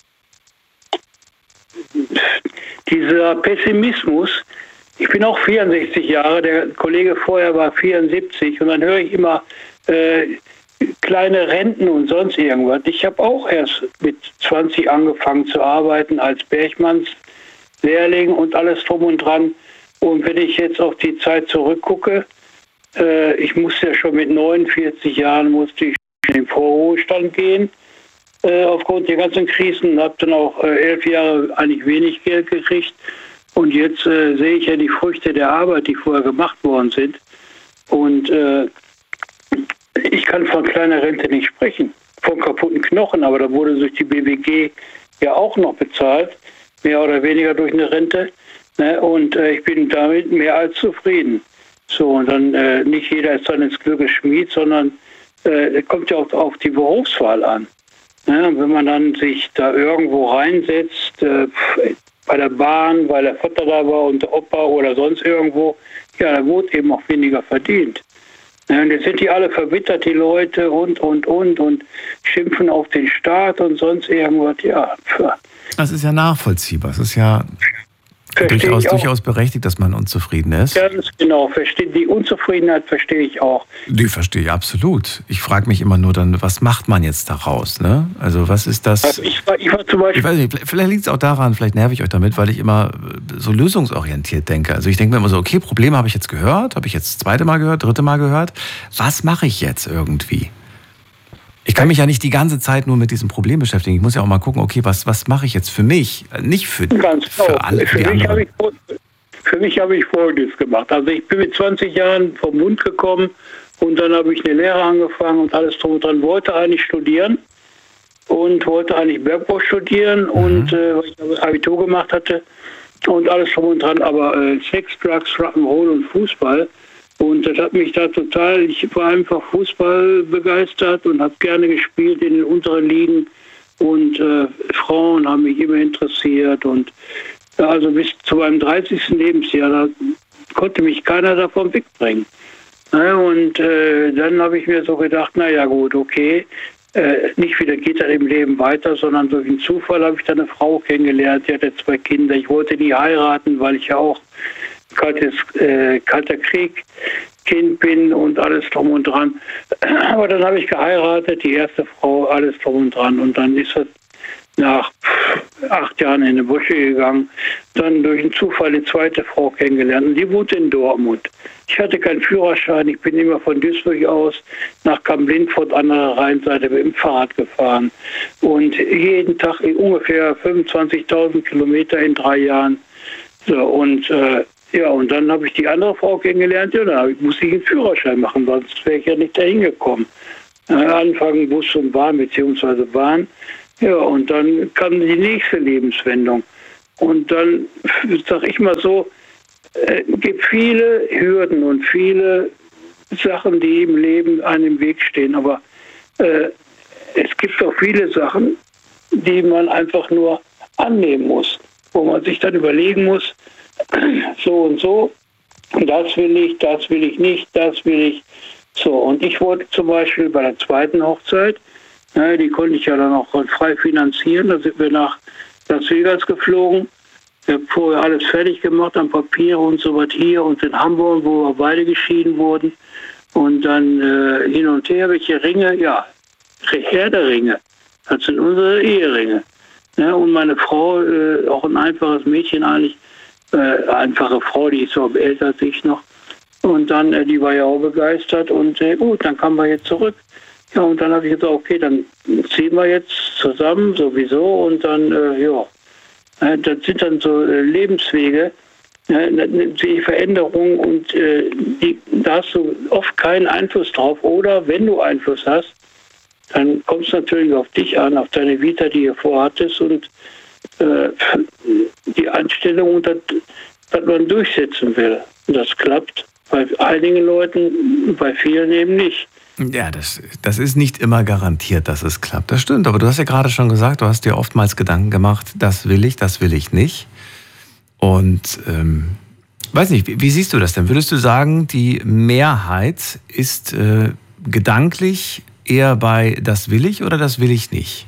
dieser Pessimismus. Ich bin auch vierundsechzig Jahre, der Kollege vorher war vierundsiebzig. Und dann höre ich immer äh, kleine Renten und sonst irgendwas. Ich habe auch erst mit zwanzig angefangen zu arbeiten als Bergmannslehrling und alles drum und dran. Und wenn ich jetzt auf die Zeit zurückgucke, äh, ich musste ja schon mit neunundvierzig Jahren musste ich in den Vorruhestand gehen, äh, aufgrund der ganzen Krisen. Habe dann auch äh, elf Jahre eigentlich wenig Geld gekriegt. Und jetzt äh, sehe ich ja die Früchte der Arbeit, die vorher gemacht worden sind. Und äh, ich kann von kleiner Rente nicht sprechen, von kaputten Knochen, aber da wurde durch die B W G ja auch noch bezahlt, mehr oder weniger durch eine Rente. Ne? Und äh, ich bin damit mehr als zufrieden. So, und dann äh, nicht jeder ist dann ins Glückes Schmied, sondern äh, kommt ja auch auf die Berufswahl an. Ne? Und wenn man dann sich da irgendwo reinsetzt, äh, bei der Bahn, weil der Vater da war und der Opa oder sonst irgendwo, ja, da wurde eben auch weniger verdient. Ja, und jetzt sind die alle verbittert, die Leute, und, und, und, und schimpfen auf den Staat und sonst irgendwas, ja. Das ist ja nachvollziehbar. Es ist ja Verstehe durchaus, ich auch. durchaus berechtigt, dass man unzufrieden ist. Ganz genau, verstehe, die Unzufriedenheit verstehe ich auch. Die verstehe ich absolut. Ich frage mich immer nur dann, was macht man jetzt daraus? Ne? Also was ist das? Also ich, war, ich war zum Beispiel... Ich weiß nicht, vielleicht liegt es auch daran, vielleicht nerv ich euch damit, weil ich immer so lösungsorientiert denke. Also ich denke mir immer so, okay, Probleme habe ich jetzt gehört, habe ich jetzt das zweite Mal gehört, dritte Mal gehört. Was mache ich jetzt irgendwie? Ich kann mich ja nicht die ganze Zeit nur mit diesem Problem beschäftigen. Ich muss ja auch mal gucken, okay, was, was mache ich jetzt für mich? Nicht für, Ganz genau. für alle, für Für die mich habe anderen. ich, für mich habe ich Folgendes gemacht. Also ich bin mit zwanzig Jahren vom Bund gekommen und dann habe ich eine Lehre angefangen und alles drum und dran. Wollte eigentlich studieren und wollte eigentlich Bergbau studieren, mhm. und äh, weil ich Abitur gemacht hatte und alles drum und dran. Aber äh, Sex, Drugs, Rock'n'Roll und Fußball. Und das hat mich da total, ich war einfach Fußball begeistert und habe gerne gespielt in den unteren Ligen. Und äh, Frauen haben mich immer interessiert. Und ja, also bis zu meinem dreißigsten Lebensjahr, da konnte mich keiner davon wegbringen. Ja, und äh, dann habe ich mir so gedacht, naja gut, okay, äh, nicht wieder geht das im Leben weiter, sondern durch einen Zufall habe ich dann eine Frau kennengelernt, die hatte zwei Kinder. Ich wollte nie heiraten, weil ich ja auch kaltes, äh, kalter Krieg Kind bin und alles drum und dran. Aber dann habe ich geheiratet, die erste Frau, alles drum und dran. Und dann ist das nach acht Jahren in die Busche gegangen, dann durch einen Zufall eine zweite Frau kennengelernt und die wohnte in Dortmund. Ich hatte keinen Führerschein, ich bin immer von Duisburg aus nach Kamp-Lindfort an der Rheinseite mit dem Fahrrad gefahren und jeden Tag ungefähr fünfundzwanzigtausend Kilometer in drei Jahren. So, und äh, ja, und dann habe ich die andere Frau kennengelernt, ja, da musste ich einen Führerschein machen, sonst wäre ich ja nicht dahin gekommen. Äh, anfangen Bus und Bahn, beziehungsweise Bahn. Ja, und dann kam die nächste Lebenswendung. Und dann, sag ich mal so, es äh, gibt viele Hürden und viele Sachen, die im Leben einem im Weg stehen. Aber äh, es gibt auch viele Sachen, die man einfach nur annehmen muss, wo man sich dann überlegen muss, so und so, das will ich, das will ich nicht, das will ich. So, und ich wollte zum Beispiel bei der zweiten Hochzeit, ja, die konnte ich ja dann auch frei finanzieren, da sind wir nach Las Vegas geflogen. Ich habe vorher alles fertig gemacht an Papier und so was hier und in Hamburg, wo wir beide geschieden wurden. Und dann äh, hin und her, welche Ringe, ja, Herr der Ringe, das sind unsere Eheringe. Ja, und meine Frau, äh, auch ein einfaches Mädchen eigentlich, äh, einfache Frau, die ist so älter als ich noch. Und dann, äh, die war ja auch begeistert und äh, gut, dann kamen wir jetzt zurück. Ja, und dann habe ich gesagt, okay, dann ziehen wir jetzt zusammen sowieso und dann, äh, ja, äh, das sind dann so äh, Lebenswege, äh, die Veränderung und äh, die, da hast du oft keinen Einfluss drauf. Oder wenn du Einfluss hast, dann kommt es natürlich auf dich an, auf deine Vita, die du vorhattest und äh, die Einstellung, dass, dass man durchsetzen will. Und das klappt bei einigen Leuten, bei vielen eben nicht. Ja, das, das ist nicht immer garantiert, dass es klappt. Das stimmt, aber du hast ja gerade schon gesagt, du hast dir oftmals Gedanken gemacht, das will ich, das will ich nicht. Und ähm, weiß nicht, wie, wie siehst du das denn? Würdest du sagen, die Mehrheit ist äh, gedanklich eher bei das will ich oder das will ich nicht?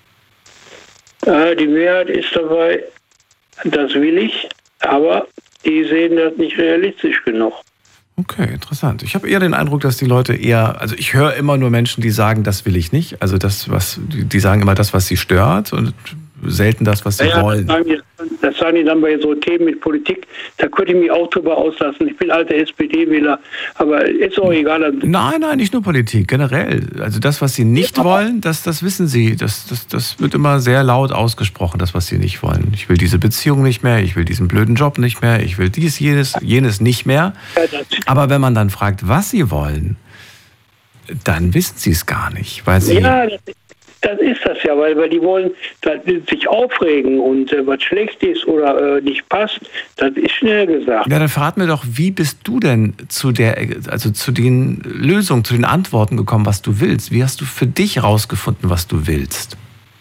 Äh, die Mehrheit ist dabei, das will ich, aber die sehen das nicht realistisch genug. Okay, interessant. Ich habe eher den Eindruck, dass die Leute eher, also ich höre immer nur Menschen, die sagen, das will ich nicht. Also das, was, die sagen immer das, was sie stört und selten das, was sie ja, wollen. Das sagen, die, das sagen die dann bei so Themen mit Politik. Da könnte ich mich auch drüber auslassen. Ich bin alter S P D-Wähler, aber ist auch egal. Nein, nein, nicht nur Politik, generell. Also das, was sie nicht ja. wollen, das, das wissen sie. Das, das, das wird immer sehr laut ausgesprochen, das, was sie nicht wollen. Ich will diese Beziehung nicht mehr, ich will diesen blöden Job nicht mehr, ich will dies, jenes, jenes nicht mehr. Aber wenn man dann fragt, was sie wollen, dann wissen sie es gar nicht. Weil sie ja, das ist Das ist das ja, weil, weil die wollen dass sich aufregen und äh, was schlecht ist oder äh, nicht passt, das ist schnell gesagt. Ja, dann verrat mir doch, wie bist du denn zu der, also zu den Lösungen, zu den Antworten gekommen, was du willst? Wie hast du für dich herausgefunden, was du willst?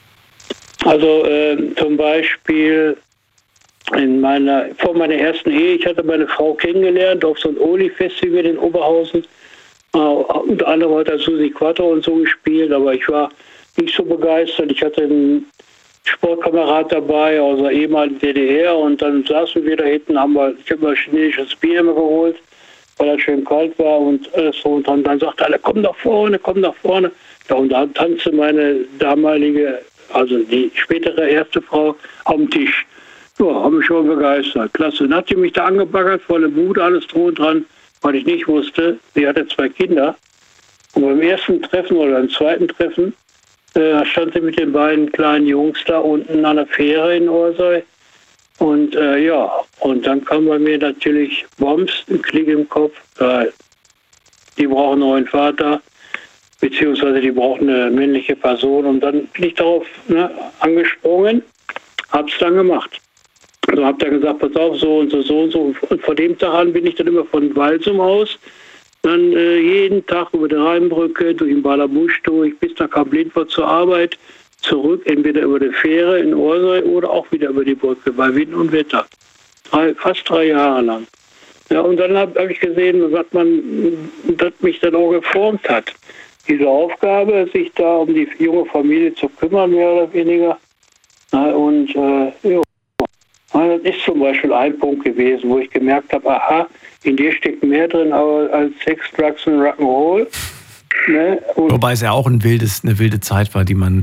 Also äh, zum Beispiel in meiner, vor meiner ersten Ehe, ich hatte meine Frau kennengelernt auf so einem Oli-Festival in Oberhausen. Äh, unter anderem hat er Susi Quattro und so gespielt, aber ich war nicht so begeistert. Ich hatte einen Sportkamerad dabei aus der ehemaligen D D R und dann saßen wir da hinten, haben wir, ich habe mal chinesisches Bier immer geholt, weil es schön kalt war und alles so. Und dann, dann sagte alle, komm nach vorne, komm nach vorne. Ja, und da tanzte meine damalige, also die spätere erste Frau am Tisch. Ja, habe mich schon begeistert. Klasse. Dann hat sie mich da angebaggert, volle Bude, alles drum und dran, weil ich nicht wusste, sie hatte zwei Kinder. Und beim ersten Treffen oder beim zweiten Treffen Da stand sie mit den beiden kleinen Jungs da unten an der Fähre in Orsoy. Und äh, ja, und dann kam bei mir natürlich Bombs, ein Klick im Kopf. Äh, die brauchen einen neuen Vater, beziehungsweise die brauchen eine männliche Person. Und dann bin ich darauf ne, angesprungen, hab's dann gemacht. Also hab dann gesagt, pass auf, so und so, so und so. Und von dem Tag an bin ich dann immer von Walsum aus dann äh, jeden Tag über die Rheinbrücke, durch den Ballabusch durch, bis nach Kamp-Lindfort zur Arbeit, zurück, entweder über die Fähre in Orsoy oder auch wieder über die Brücke, bei Wind und Wetter. Drei, fast drei Jahre lang. Ja, und dann habe hab ich gesehen, was man, das mich dann auch geformt hat. Diese Aufgabe, sich da um die junge Familie zu kümmern, mehr oder weniger. Ja, und äh, ja. Das ist zum Beispiel ein Punkt gewesen, wo ich gemerkt habe, aha, in dir steckt mehr drin als Sex, Drugs und Rock'n'Roll. Ne? Wobei es ja auch ein wildes, eine wilde Zeit war, die man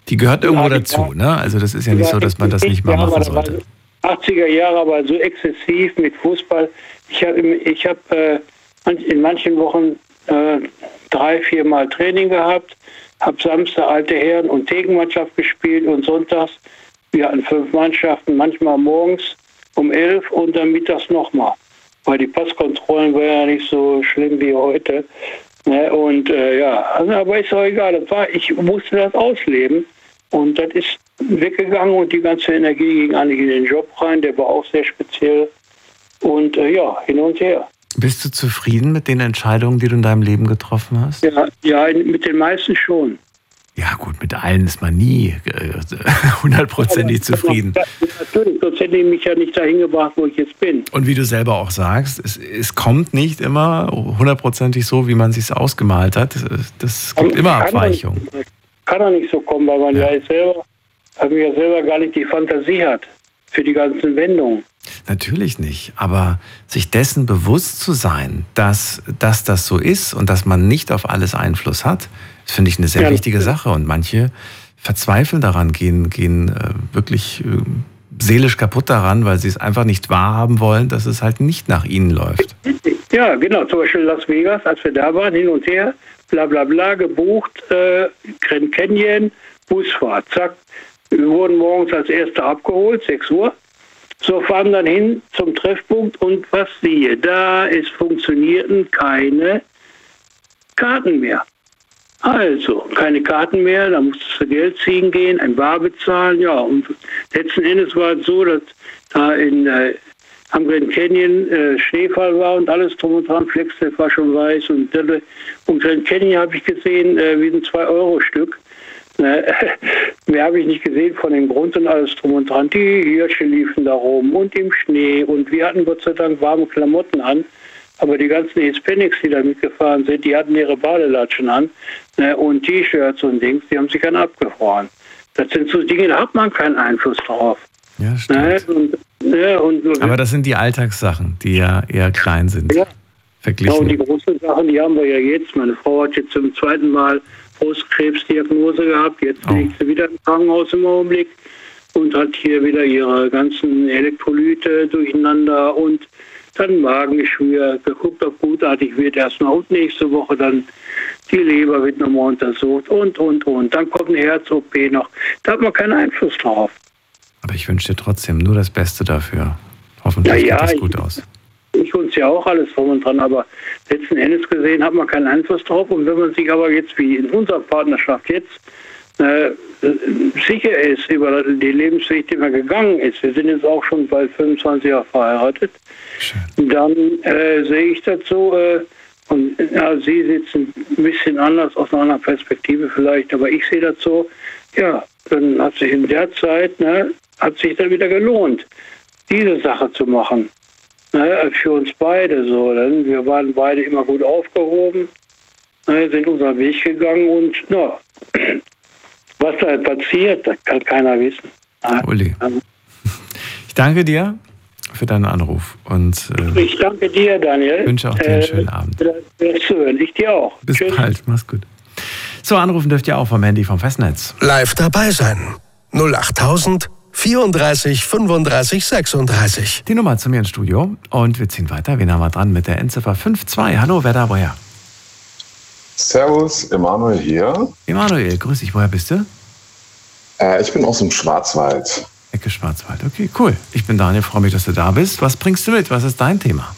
Die gehört irgendwo dazu, ne? Also das ist ja nicht so, dass man das nicht mal machen sollte. achtziger Jahre, aber so exzessiv mit Fußball. Ich habe ich hab, äh, in manchen Wochen äh, drei, vier Mal Training gehabt, habe Samstag alte Herren- und Thekenmannschaft gespielt und sonntags, wir hatten fünf Mannschaften, manchmal morgens um elf und dann mittags nochmal. Weil die Passkontrollen waren ja nicht so schlimm wie heute. Ne? Und äh, ja, also, aber ist doch egal. Das war, ich musste das ausleben und das ist weggegangen und die ganze Energie ging eigentlich in den Job rein. Der war auch sehr speziell. Und äh, ja, hin und her. Bist du zufrieden mit den Entscheidungen, die du in deinem Leben getroffen hast? Ja, ja, mit den meisten schon. Ja gut, mit allen ist man nie hundertprozentig zufrieden. Ja, natürlich, sonst hätte ich mich ja nicht dahin gebracht, wo ich jetzt bin. Und wie du selber auch sagst, es, es kommt nicht immer hundertprozentig so, wie man es sich ausgemalt hat. Das gibt immer Abweichungen. Kann doch nicht so kommen, weil man ja, ja selber, weil man ja selber gar nicht die Fantasie hat für die ganzen Wendungen. Natürlich nicht, aber sich dessen bewusst zu sein, dass, dass das so ist und dass man nicht auf alles Einfluss hat, das finde ich eine sehr ja, wichtige Sache. Und manche verzweifeln daran, gehen, gehen äh, wirklich äh, seelisch kaputt daran, weil sie es einfach nicht wahrhaben wollen, dass es halt nicht nach ihnen läuft. Ja, genau. Zum Beispiel Las Vegas, als wir da waren, hin und her, bla bla bla, gebucht, äh, Grand Canyon, Busfahrt, zack. Wir wurden morgens als Erste abgeholt, sechs Uhr. So, fahren dann hin zum Treffpunkt und was siehe da, es funktionierten keine Karten mehr. Also, keine Karten mehr, da musstest du Geld ziehen gehen, ein Bar bezahlen, ja, und letzten Endes war es so, dass da in, äh, am Grand Canyon äh, Schneefall war und alles drum und dran, Flagstaff war schon weiß und, äh, und Grand Canyon habe ich gesehen, äh, wie ein zwei Euro Stück. Mehr habe ich nicht gesehen von dem Grund und alles drum und dran. Die Hirsche liefen da rum und im Schnee und wir hatten Gott sei Dank warme Klamotten an. Aber die ganzen Hispanics, die da mitgefahren sind, die hatten ihre Badelatschen an und T-Shirts und Dings, die haben sich dann abgefroren. Das sind so Dinge, da hat man keinen Einfluss drauf. Ja, stimmt. Und, ja, und, Aber das sind die Alltagssachen, die ja eher klein sind. Ja, verglichen. Ja, und die großen Sachen, die haben wir ja jetzt. Meine Frau hat jetzt zum zweiten Mal Brustkrebsdiagnose gehabt. Jetzt oh. liegt sie wieder im Krankenhaus im Augenblick und hat hier wieder ihre ganzen Elektrolyte durcheinander und dann Magengeschwür, geguckt, ob gutartig wird erstmal und nächste Woche dann die Leber wird nochmal untersucht und, und, und. Dann kommt eine Herz-O P noch. Da hat man keinen Einfluss drauf. Aber ich wünsche dir trotzdem nur das Beste dafür. Hoffentlich ja, geht das gut aus. Ich wünsche ja auch alles drum und dran, aber letzten Endes gesehen hat man keinen Einfluss drauf. Und wenn man sich aber jetzt, wie in unserer Partnerschaft jetzt, äh, sicher ist über die Lebensweg, die man gegangen ist, wir sind jetzt auch schon bald fünfundzwanzig Jahre verheiratet, schön. Dann äh, sehe ich das so, äh, und ja, Sie sitzen ein bisschen anders, aus einer anderen Perspektive vielleicht, aber ich sehe das so, ja, dann hat sich in der Zeit, ne, hat sich dann wieder gelohnt, diese Sache zu machen. Ne, für uns beide so, denn wir waren beide immer gut aufgehoben, ne, sind unseren Weg gegangen und na, was da passiert, das kann keiner wissen. Uli, ich danke dir für deinen Anruf. Und, äh, ich danke dir, Daniel. Ich wünsche auch dir einen schönen äh, Abend. Ich dir auch. Bis Tschüss. Bald, mach's gut. So, anrufen dürft ihr auch vom Handy vom Festnetz. Live dabei sein. null achttausend vierunddreißig fünfunddreißig sechsunddreißig. Die Nummer zu mir ins Studio. Und wir ziehen weiter. Wen haben wir dran mit der Endziffer fünf zwei? Hallo, wer da, woher? Servus, Emanuel hier. Emanuel, grüß dich. Woher bist du? Äh, ich bin aus dem Schwarzwald. Ecke Schwarzwald. Okay, cool. Ich bin Daniel, freue mich, dass du da bist. Was bringst du mit? Was ist dein Thema?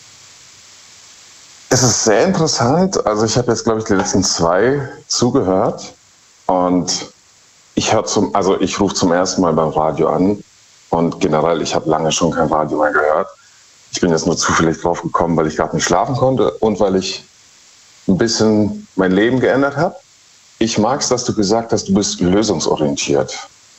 Es ist sehr interessant. Also ich habe jetzt, glaube ich, die letzten zwei zugehört. Und ich höre zum, also ich rufe zum ersten Mal beim Radio an. Und generell, ich habe lange schon kein Radio mehr gehört. Ich bin jetzt nur zufällig drauf gekommen, weil ich gerade nicht schlafen konnte und weil ich ein bisschen mein Leben geändert habe. Ich mag es, dass du gesagt hast, du bist lösungsorientiert.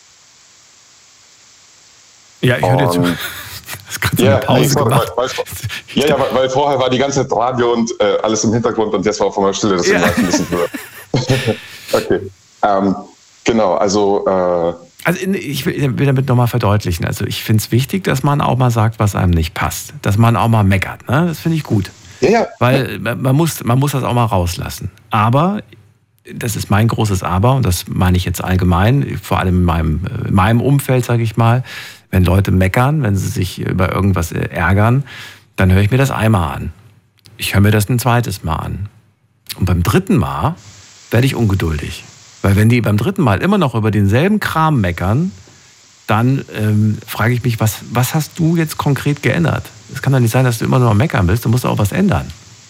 Ja, ich höre dir zu. Das ist gerade so eine Pause nee, gemacht. Weil, weil, ja, ja, weil, weil vorher war die ganze Zeit Radio und äh, alles im Hintergrund und jetzt war auf einmal Stille, deswegen ja. war ich ein bisschen höher. Okay, ähm, genau, also... Äh, Also ich will damit nochmal verdeutlichen, also ich finde es wichtig, dass man auch mal sagt, was einem nicht passt. Dass man auch mal meckert, ne? Das finde ich gut. Ja, ja. Weil man muss, man muss das auch mal rauslassen. Aber das ist mein großes Aber, und das meine ich jetzt allgemein, vor allem in meinem, in meinem Umfeld, sage ich mal, wenn Leute meckern, wenn sie sich über irgendwas ärgern, dann höre ich mir das einmal an. Ich höre mir das ein zweites Mal an. Und beim dritten Mal werde ich ungeduldig. Weil wenn die beim dritten Mal immer noch über denselben Kram meckern, dann ähm, frage ich mich, was, was hast du jetzt konkret geändert? Es kann doch nicht sein, dass du immer nur am Meckern bist, du musst auch was ändern.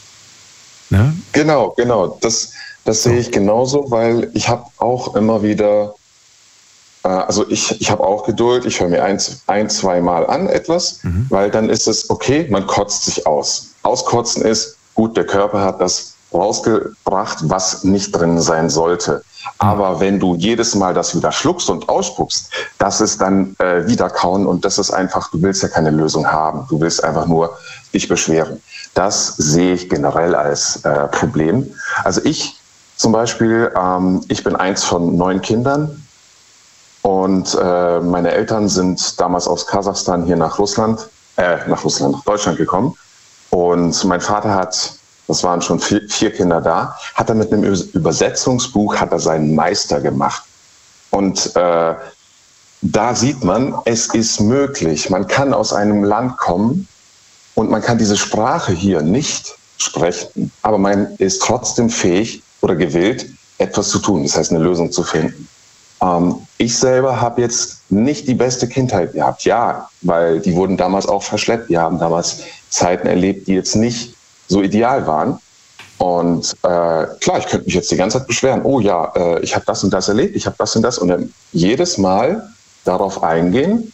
Ne? Genau, genau. Das, das sehe ich genauso, weil ich habe auch immer wieder, äh, also ich, ich habe auch Geduld, ich höre mir ein, ein zwei Mal an etwas, mhm. weil dann ist es okay, man kotzt sich aus. Auskotzen ist, gut, der Körper hat das rausgebracht, was nicht drin sein sollte. Aber wenn du jedes Mal das wieder schluckst und ausspuckst, das ist dann äh, Wiederkauen, und das ist einfach, du willst ja keine Lösung haben. Du willst einfach nur dich beschweren. Das sehe ich generell als äh, Problem. Also ich zum Beispiel, ähm, ich bin eins von neun Kindern, und äh, meine Eltern sind damals aus Kasachstan hier nach Russland, äh, nach Russland, nach Deutschland gekommen. Und mein Vater hat, das waren schon vier, vier Kinder da, hat er mit einem Übersetzungsbuch, hat er seinen Meister gemacht. Und äh, da sieht man, es ist möglich. Man kann aus einem Land kommen und man kann diese Sprache hier nicht sprechen, aber man ist trotzdem fähig oder gewillt, etwas zu tun, das heißt eine Lösung zu finden. Ähm, ich selber habe jetzt nicht die beste Kindheit gehabt, ja, weil die wurden damals auch verschleppt. Wir haben damals Zeiten erlebt, die jetzt nicht so ideal waren. Und äh, klar, ich könnte mich jetzt die ganze Zeit beschweren, oh ja, äh, ich habe das und das erlebt, ich habe das und das, und dann jedes Mal darauf eingehen.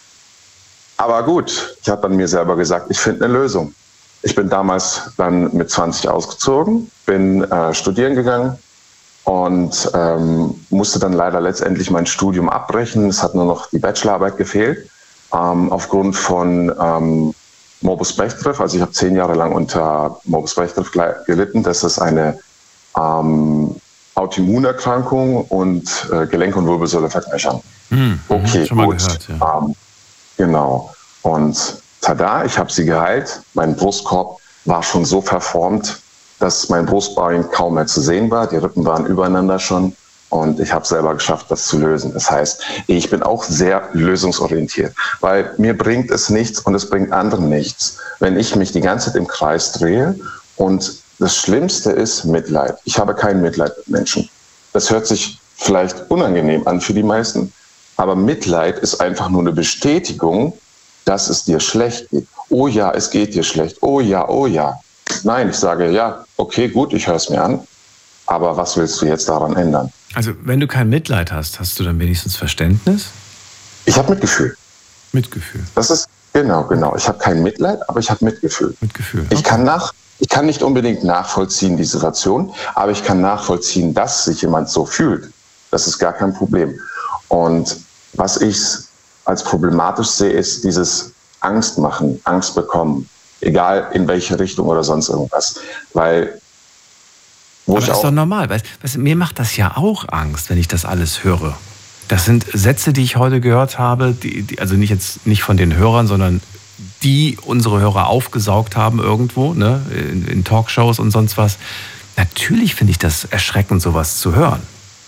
Aber gut, ich habe dann mir selber gesagt, ich finde eine Lösung. Ich bin damals dann mit zwanzig ausgezogen, bin äh, studieren gegangen und ähm, musste dann leider letztendlich mein Studium abbrechen. Es hat nur noch die Bachelorarbeit gefehlt, ähm, aufgrund von ähm, Morbus Bechterew. Also ich habe zehn Jahre lang unter Morbus Bechterew gelitten. Das ist eine ähm, Autoimmunerkrankung und äh, Gelenk- und Wirbelsäule verknöchern. Hm, okay, schon mal gut. Gehört, ja. ähm, genau. Und tada, ich habe sie geheilt. Mein Brustkorb war schon so verformt, dass mein Brustbein kaum mehr zu sehen war. Die Rippen waren übereinander schon. Und ich habe selber geschafft, das zu lösen. Das heißt, ich bin auch sehr lösungsorientiert, weil mir bringt es nichts und es bringt anderen nichts, wenn ich mich die ganze Zeit im Kreis drehe. Und das Schlimmste ist Mitleid. Ich habe kein Mitleid mit Menschen. Das hört sich vielleicht unangenehm an für die meisten, aber Mitleid ist einfach nur eine Bestätigung, dass es dir schlecht geht. Oh ja, es geht dir schlecht. Oh ja, oh ja. Nein, ich sage, ja, okay, gut, ich höre es mir an. Aber was willst du jetzt daran ändern? Also wenn du kein Mitleid hast, hast du dann wenigstens Verständnis? Ich habe Mitgefühl. Mitgefühl. Das ist, genau, genau. Ich habe kein Mitleid, aber ich habe Mitgefühl. Mitgefühl. Okay. Ich kann nach, ich kann nicht unbedingt nachvollziehen, die Situation, aber ich kann nachvollziehen, dass sich jemand so fühlt. Das ist gar kein Problem. Und was ich als problematisch sehe, ist dieses Angst machen, Angst bekommen. Egal in welche Richtung oder sonst irgendwas. Weil Wo Aber das ist doch normal. Weißt, weißt, mir macht das ja auch Angst, wenn ich das alles höre. Das sind Sätze, die ich heute gehört habe, die, die, also nicht jetzt nicht von den Hörern, sondern die unsere Hörer aufgesaugt haben irgendwo, ne, in, in Talkshows und sonst was. Natürlich finde ich das erschreckend, sowas zu hören.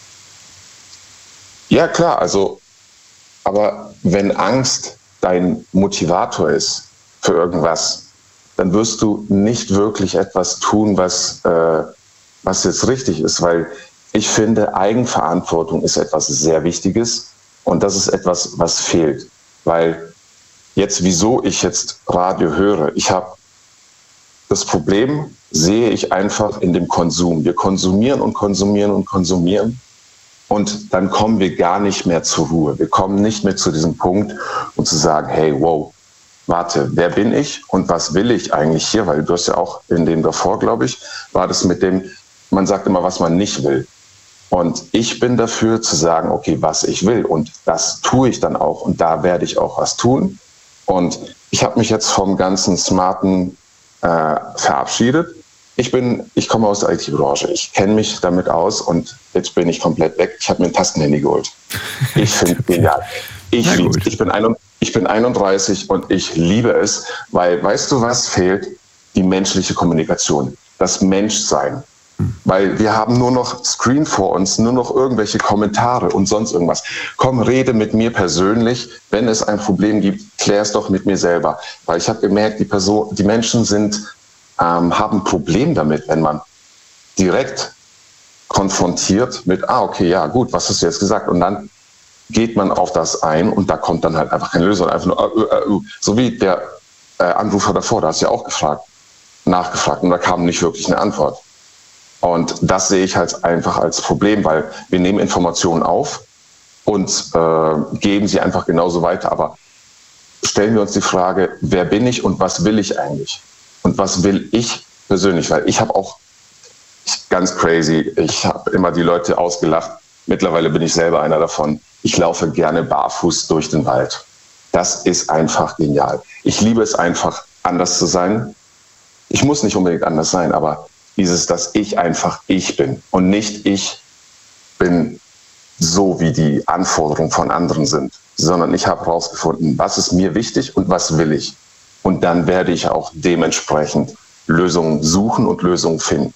Ja, klar, also, aber wenn Angst dein Motivator ist für irgendwas, dann wirst du nicht wirklich etwas tun, was äh, was jetzt richtig ist, weil ich finde, Eigenverantwortung ist etwas sehr Wichtiges, und das ist etwas, was fehlt. Weil jetzt, wieso ich jetzt Radio höre, ich habe das Problem, sehe ich einfach in dem Konsum. Wir konsumieren und konsumieren und konsumieren, und dann kommen wir gar nicht mehr zur Ruhe. Wir kommen nicht mehr zu diesem Punkt, um zu sagen, hey, wow, warte, wer bin ich und was will ich eigentlich hier? Weil du hast ja auch in dem davor, glaube ich, war das mit dem, man sagt immer, was man nicht will. Und ich bin dafür zu sagen, okay, was ich will. Und das tue ich dann auch. Und da werde ich auch was tun. Und ich habe mich jetzt vom ganzen Smarten äh, verabschiedet. Ich bin, ich komme aus der I T-Branche. Ich kenne mich damit aus, und jetzt bin ich komplett weg. Ich habe mir ein Tastenhandy geholt. Ich finde es genial. Ich, lieb, ich, bin ein, ich bin einunddreißig und ich liebe es, weil, weißt du, was fehlt? Die menschliche Kommunikation. Das Menschsein. Hm. Weil wir haben nur noch Screen vor uns, nur noch irgendwelche Kommentare und sonst irgendwas. Komm, rede mit mir persönlich. Wenn es ein Problem gibt, klär es doch mit mir selber. Weil ich habe gemerkt, die Person, die Menschen sind, ähm, haben ein Problem damit, wenn man direkt konfrontiert mit, ah, okay, ja, gut, was hast du jetzt gesagt? Und dann geht man auf das ein und da kommt dann halt einfach keine Lösung. Einfach nur, äh, äh, so wie der äh, Anrufer davor, da hast du ja auch gefragt, nachgefragt und da kam nicht wirklich eine Antwort. Und das sehe ich halt einfach als Problem, weil wir nehmen Informationen auf und äh, geben sie einfach genauso weiter. Aber stellen wir uns die Frage, wer bin ich und was will ich eigentlich? Und was will ich persönlich? Weil ich habe auch, ganz crazy, ich habe immer die Leute ausgelacht. Mittlerweile bin ich selber einer davon. Ich laufe gerne barfuß durch den Wald. Das ist einfach genial. Ich liebe es einfach, anders zu sein. Ich muss nicht unbedingt anders sein, aber dieses, dass ich einfach ich bin und nicht ich bin so, wie die Anforderungen von anderen sind, sondern ich habe herausgefunden, was ist mir wichtig und was will ich. Und dann werde ich auch dementsprechend Lösungen suchen und Lösungen finden.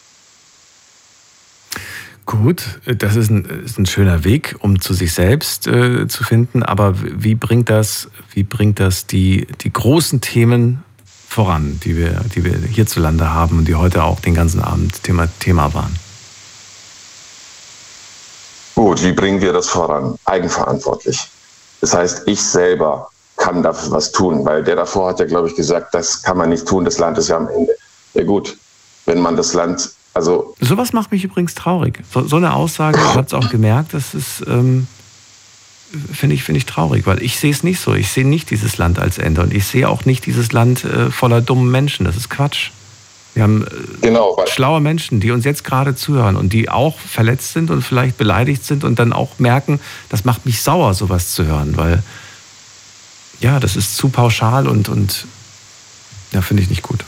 Gut, das ist ein, ist ein schöner Weg, um zu sich selbst äh, zu finden. Aber wie bringt das, wie bringt das die, die großen Themen voran, die wir, die wir hierzulande haben und die heute auch den ganzen Abend Thema, Thema waren? Gut, wie bringen wir das voran? Eigenverantwortlich. Das heißt, ich selber kann dafür was tun, weil der davor hat ja, glaube ich, gesagt, das kann man nicht tun, das Land ist ja am Ende. Ja gut, wenn man das Land... Also sowas macht mich übrigens traurig. So, so eine Aussage, ich habe es auch gemerkt, das ist, ähm, finde ich, finde ich traurig, weil ich sehe es nicht so. Ich sehe nicht dieses Land als Ende und ich sehe auch nicht dieses Land äh, voller dummen Menschen. Das ist Quatsch. Wir haben äh, genau, schlaue Menschen, die uns jetzt gerade zuhören und die auch verletzt sind und vielleicht beleidigt sind und dann auch merken, das macht mich sauer, sowas zu hören, weil ja, das ist zu pauschal und, und ja, finde ich nicht gut.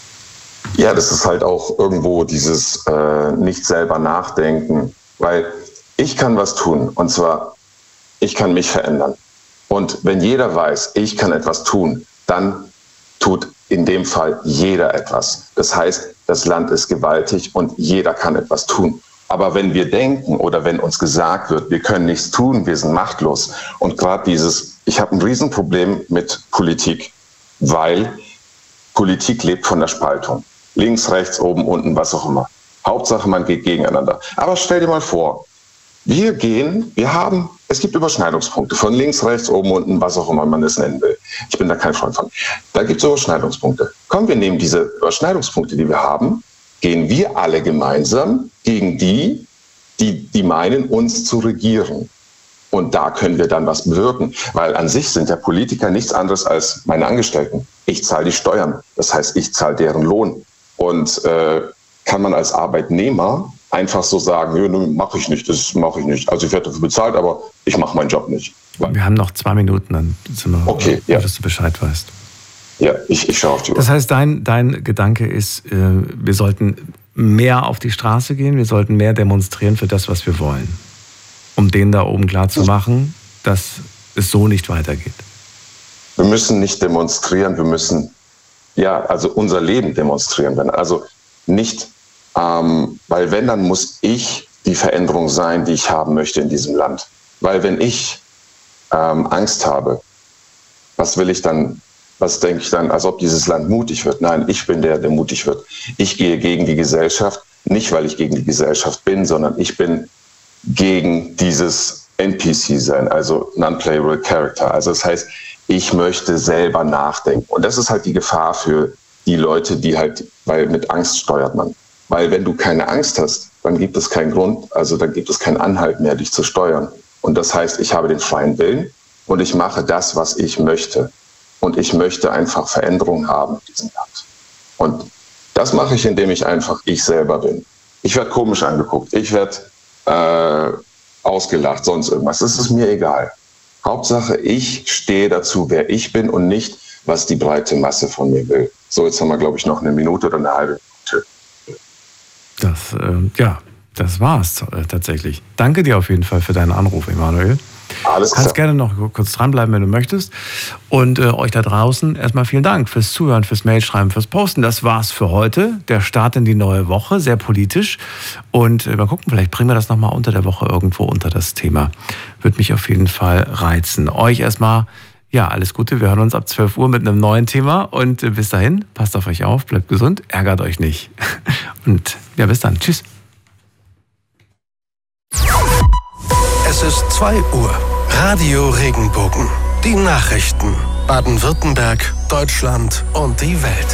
Ja, das ist halt auch irgendwo dieses äh, nicht selber nachdenken, weil ich kann was tun und zwar, ich kann mich verändern. Und wenn jeder weiß, ich kann etwas tun, dann tut in dem Fall jeder etwas. Das heißt, das Land ist gewaltig und jeder kann etwas tun. Aber wenn wir denken oder wenn uns gesagt wird, wir können nichts tun, wir sind machtlos und gerade dieses, ich habe ein Riesenproblem mit Politik, weil Politik lebt von der Spaltung. Links, rechts, oben, unten, was auch immer. Hauptsache, man geht gegeneinander. Aber stell dir mal vor, wir gehen, wir haben, es gibt Überschneidungspunkte von links, rechts, oben, unten, was auch immer man es nennen will. Ich bin da kein Freund von. Da gibt es Überschneidungspunkte. Komm, wir nehmen diese Überschneidungspunkte, die wir haben, gehen wir alle gemeinsam gegen die, die, die meinen, uns zu regieren. Und da können wir dann was bewirken. Weil an sich sind ja Politiker nichts anderes als meine Angestellten. Ich zahle die Steuern. Das heißt, ich zahle deren Lohn. Und äh, kann man als Arbeitnehmer einfach so sagen, ja, mache ich nicht, das mache ich nicht. Also ich werde dafür bezahlt, aber ich mache meinen Job nicht. Wir haben noch zwei Minuten, dann sind wir, okay, äh, ja. dass du Bescheid weißt. Ja, ich, ich schaue auf die Uhr. Das heißt, dein, dein Gedanke ist, äh, wir sollten mehr auf die Straße gehen, wir sollten mehr demonstrieren für das, was wir wollen. Um denen da oben klarzumachen, dass es so nicht weitergeht. Wir müssen nicht demonstrieren, wir müssen ja, also unser Leben demonstrieren. Also nicht, ähm, weil wenn, dann muss ich die Veränderung sein, die ich haben möchte in diesem Land. Weil wenn ich ähm, Angst habe, was will ich dann, was denke ich dann, als ob dieses Land mutig wird? Nein, ich bin der, der mutig wird. Ich gehe gegen die Gesellschaft, nicht weil ich gegen die Gesellschaft bin, sondern ich bin gegen dieses N P C sein, also Non-Playable Character. Also das heißt, ich möchte selber nachdenken. Und das ist halt die Gefahr für die Leute, die halt, weil mit Angst steuert man. Weil wenn du keine Angst hast, dann gibt es keinen Grund, also dann gibt es keinen Anhalt mehr, dich zu steuern. Und das heißt, ich habe den freien Willen und ich mache das, was ich möchte. Und ich möchte einfach Veränderungen haben in diesem Land. Und das mache ich, indem ich einfach ich selber bin. Ich werde komisch angeguckt, ich werde äh, ausgelacht, sonst irgendwas. Das ist mir egal. Hauptsache, ich stehe dazu, wer ich bin und nicht, was die breite Masse von mir will. So, jetzt haben wir, glaube ich, noch eine Minute oder eine halbe Minute. Das, äh, ja, das war's äh, tatsächlich. Danke dir auf jeden Fall für deinen Anruf, Emanuel. Alles Du kannst klar. gerne noch kurz dranbleiben, wenn du möchtest. Und äh, euch da draußen erstmal vielen Dank fürs Zuhören, fürs Mailschreiben, fürs Posten. Das war's für heute. Der Start in die neue Woche, sehr politisch. Und äh, mal gucken, vielleicht bringen wir das nochmal unter der Woche irgendwo unter das Thema. Würde mich auf jeden Fall reizen. Euch erstmal, ja, alles Gute. Wir hören uns ab zwölf Uhr mit einem neuen Thema. Und äh, bis dahin, passt auf euch auf, bleibt gesund, ärgert euch nicht. Und ja, bis dann. Tschüss. Es ist zwei Uhr. Radio Regenbogen. Die Nachrichten. Baden-Württemberg, Deutschland und die Welt.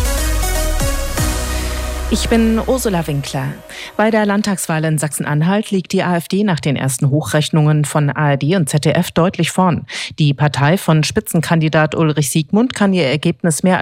Ich bin Ursula Winkler. Bei der Landtagswahl in Sachsen-Anhalt liegt die AfD nach den ersten Hochrechnungen von A R D und Z D F deutlich vorn. Die Partei von Spitzenkandidat Ulrich Siegmund kann ihr Ergebnis mehr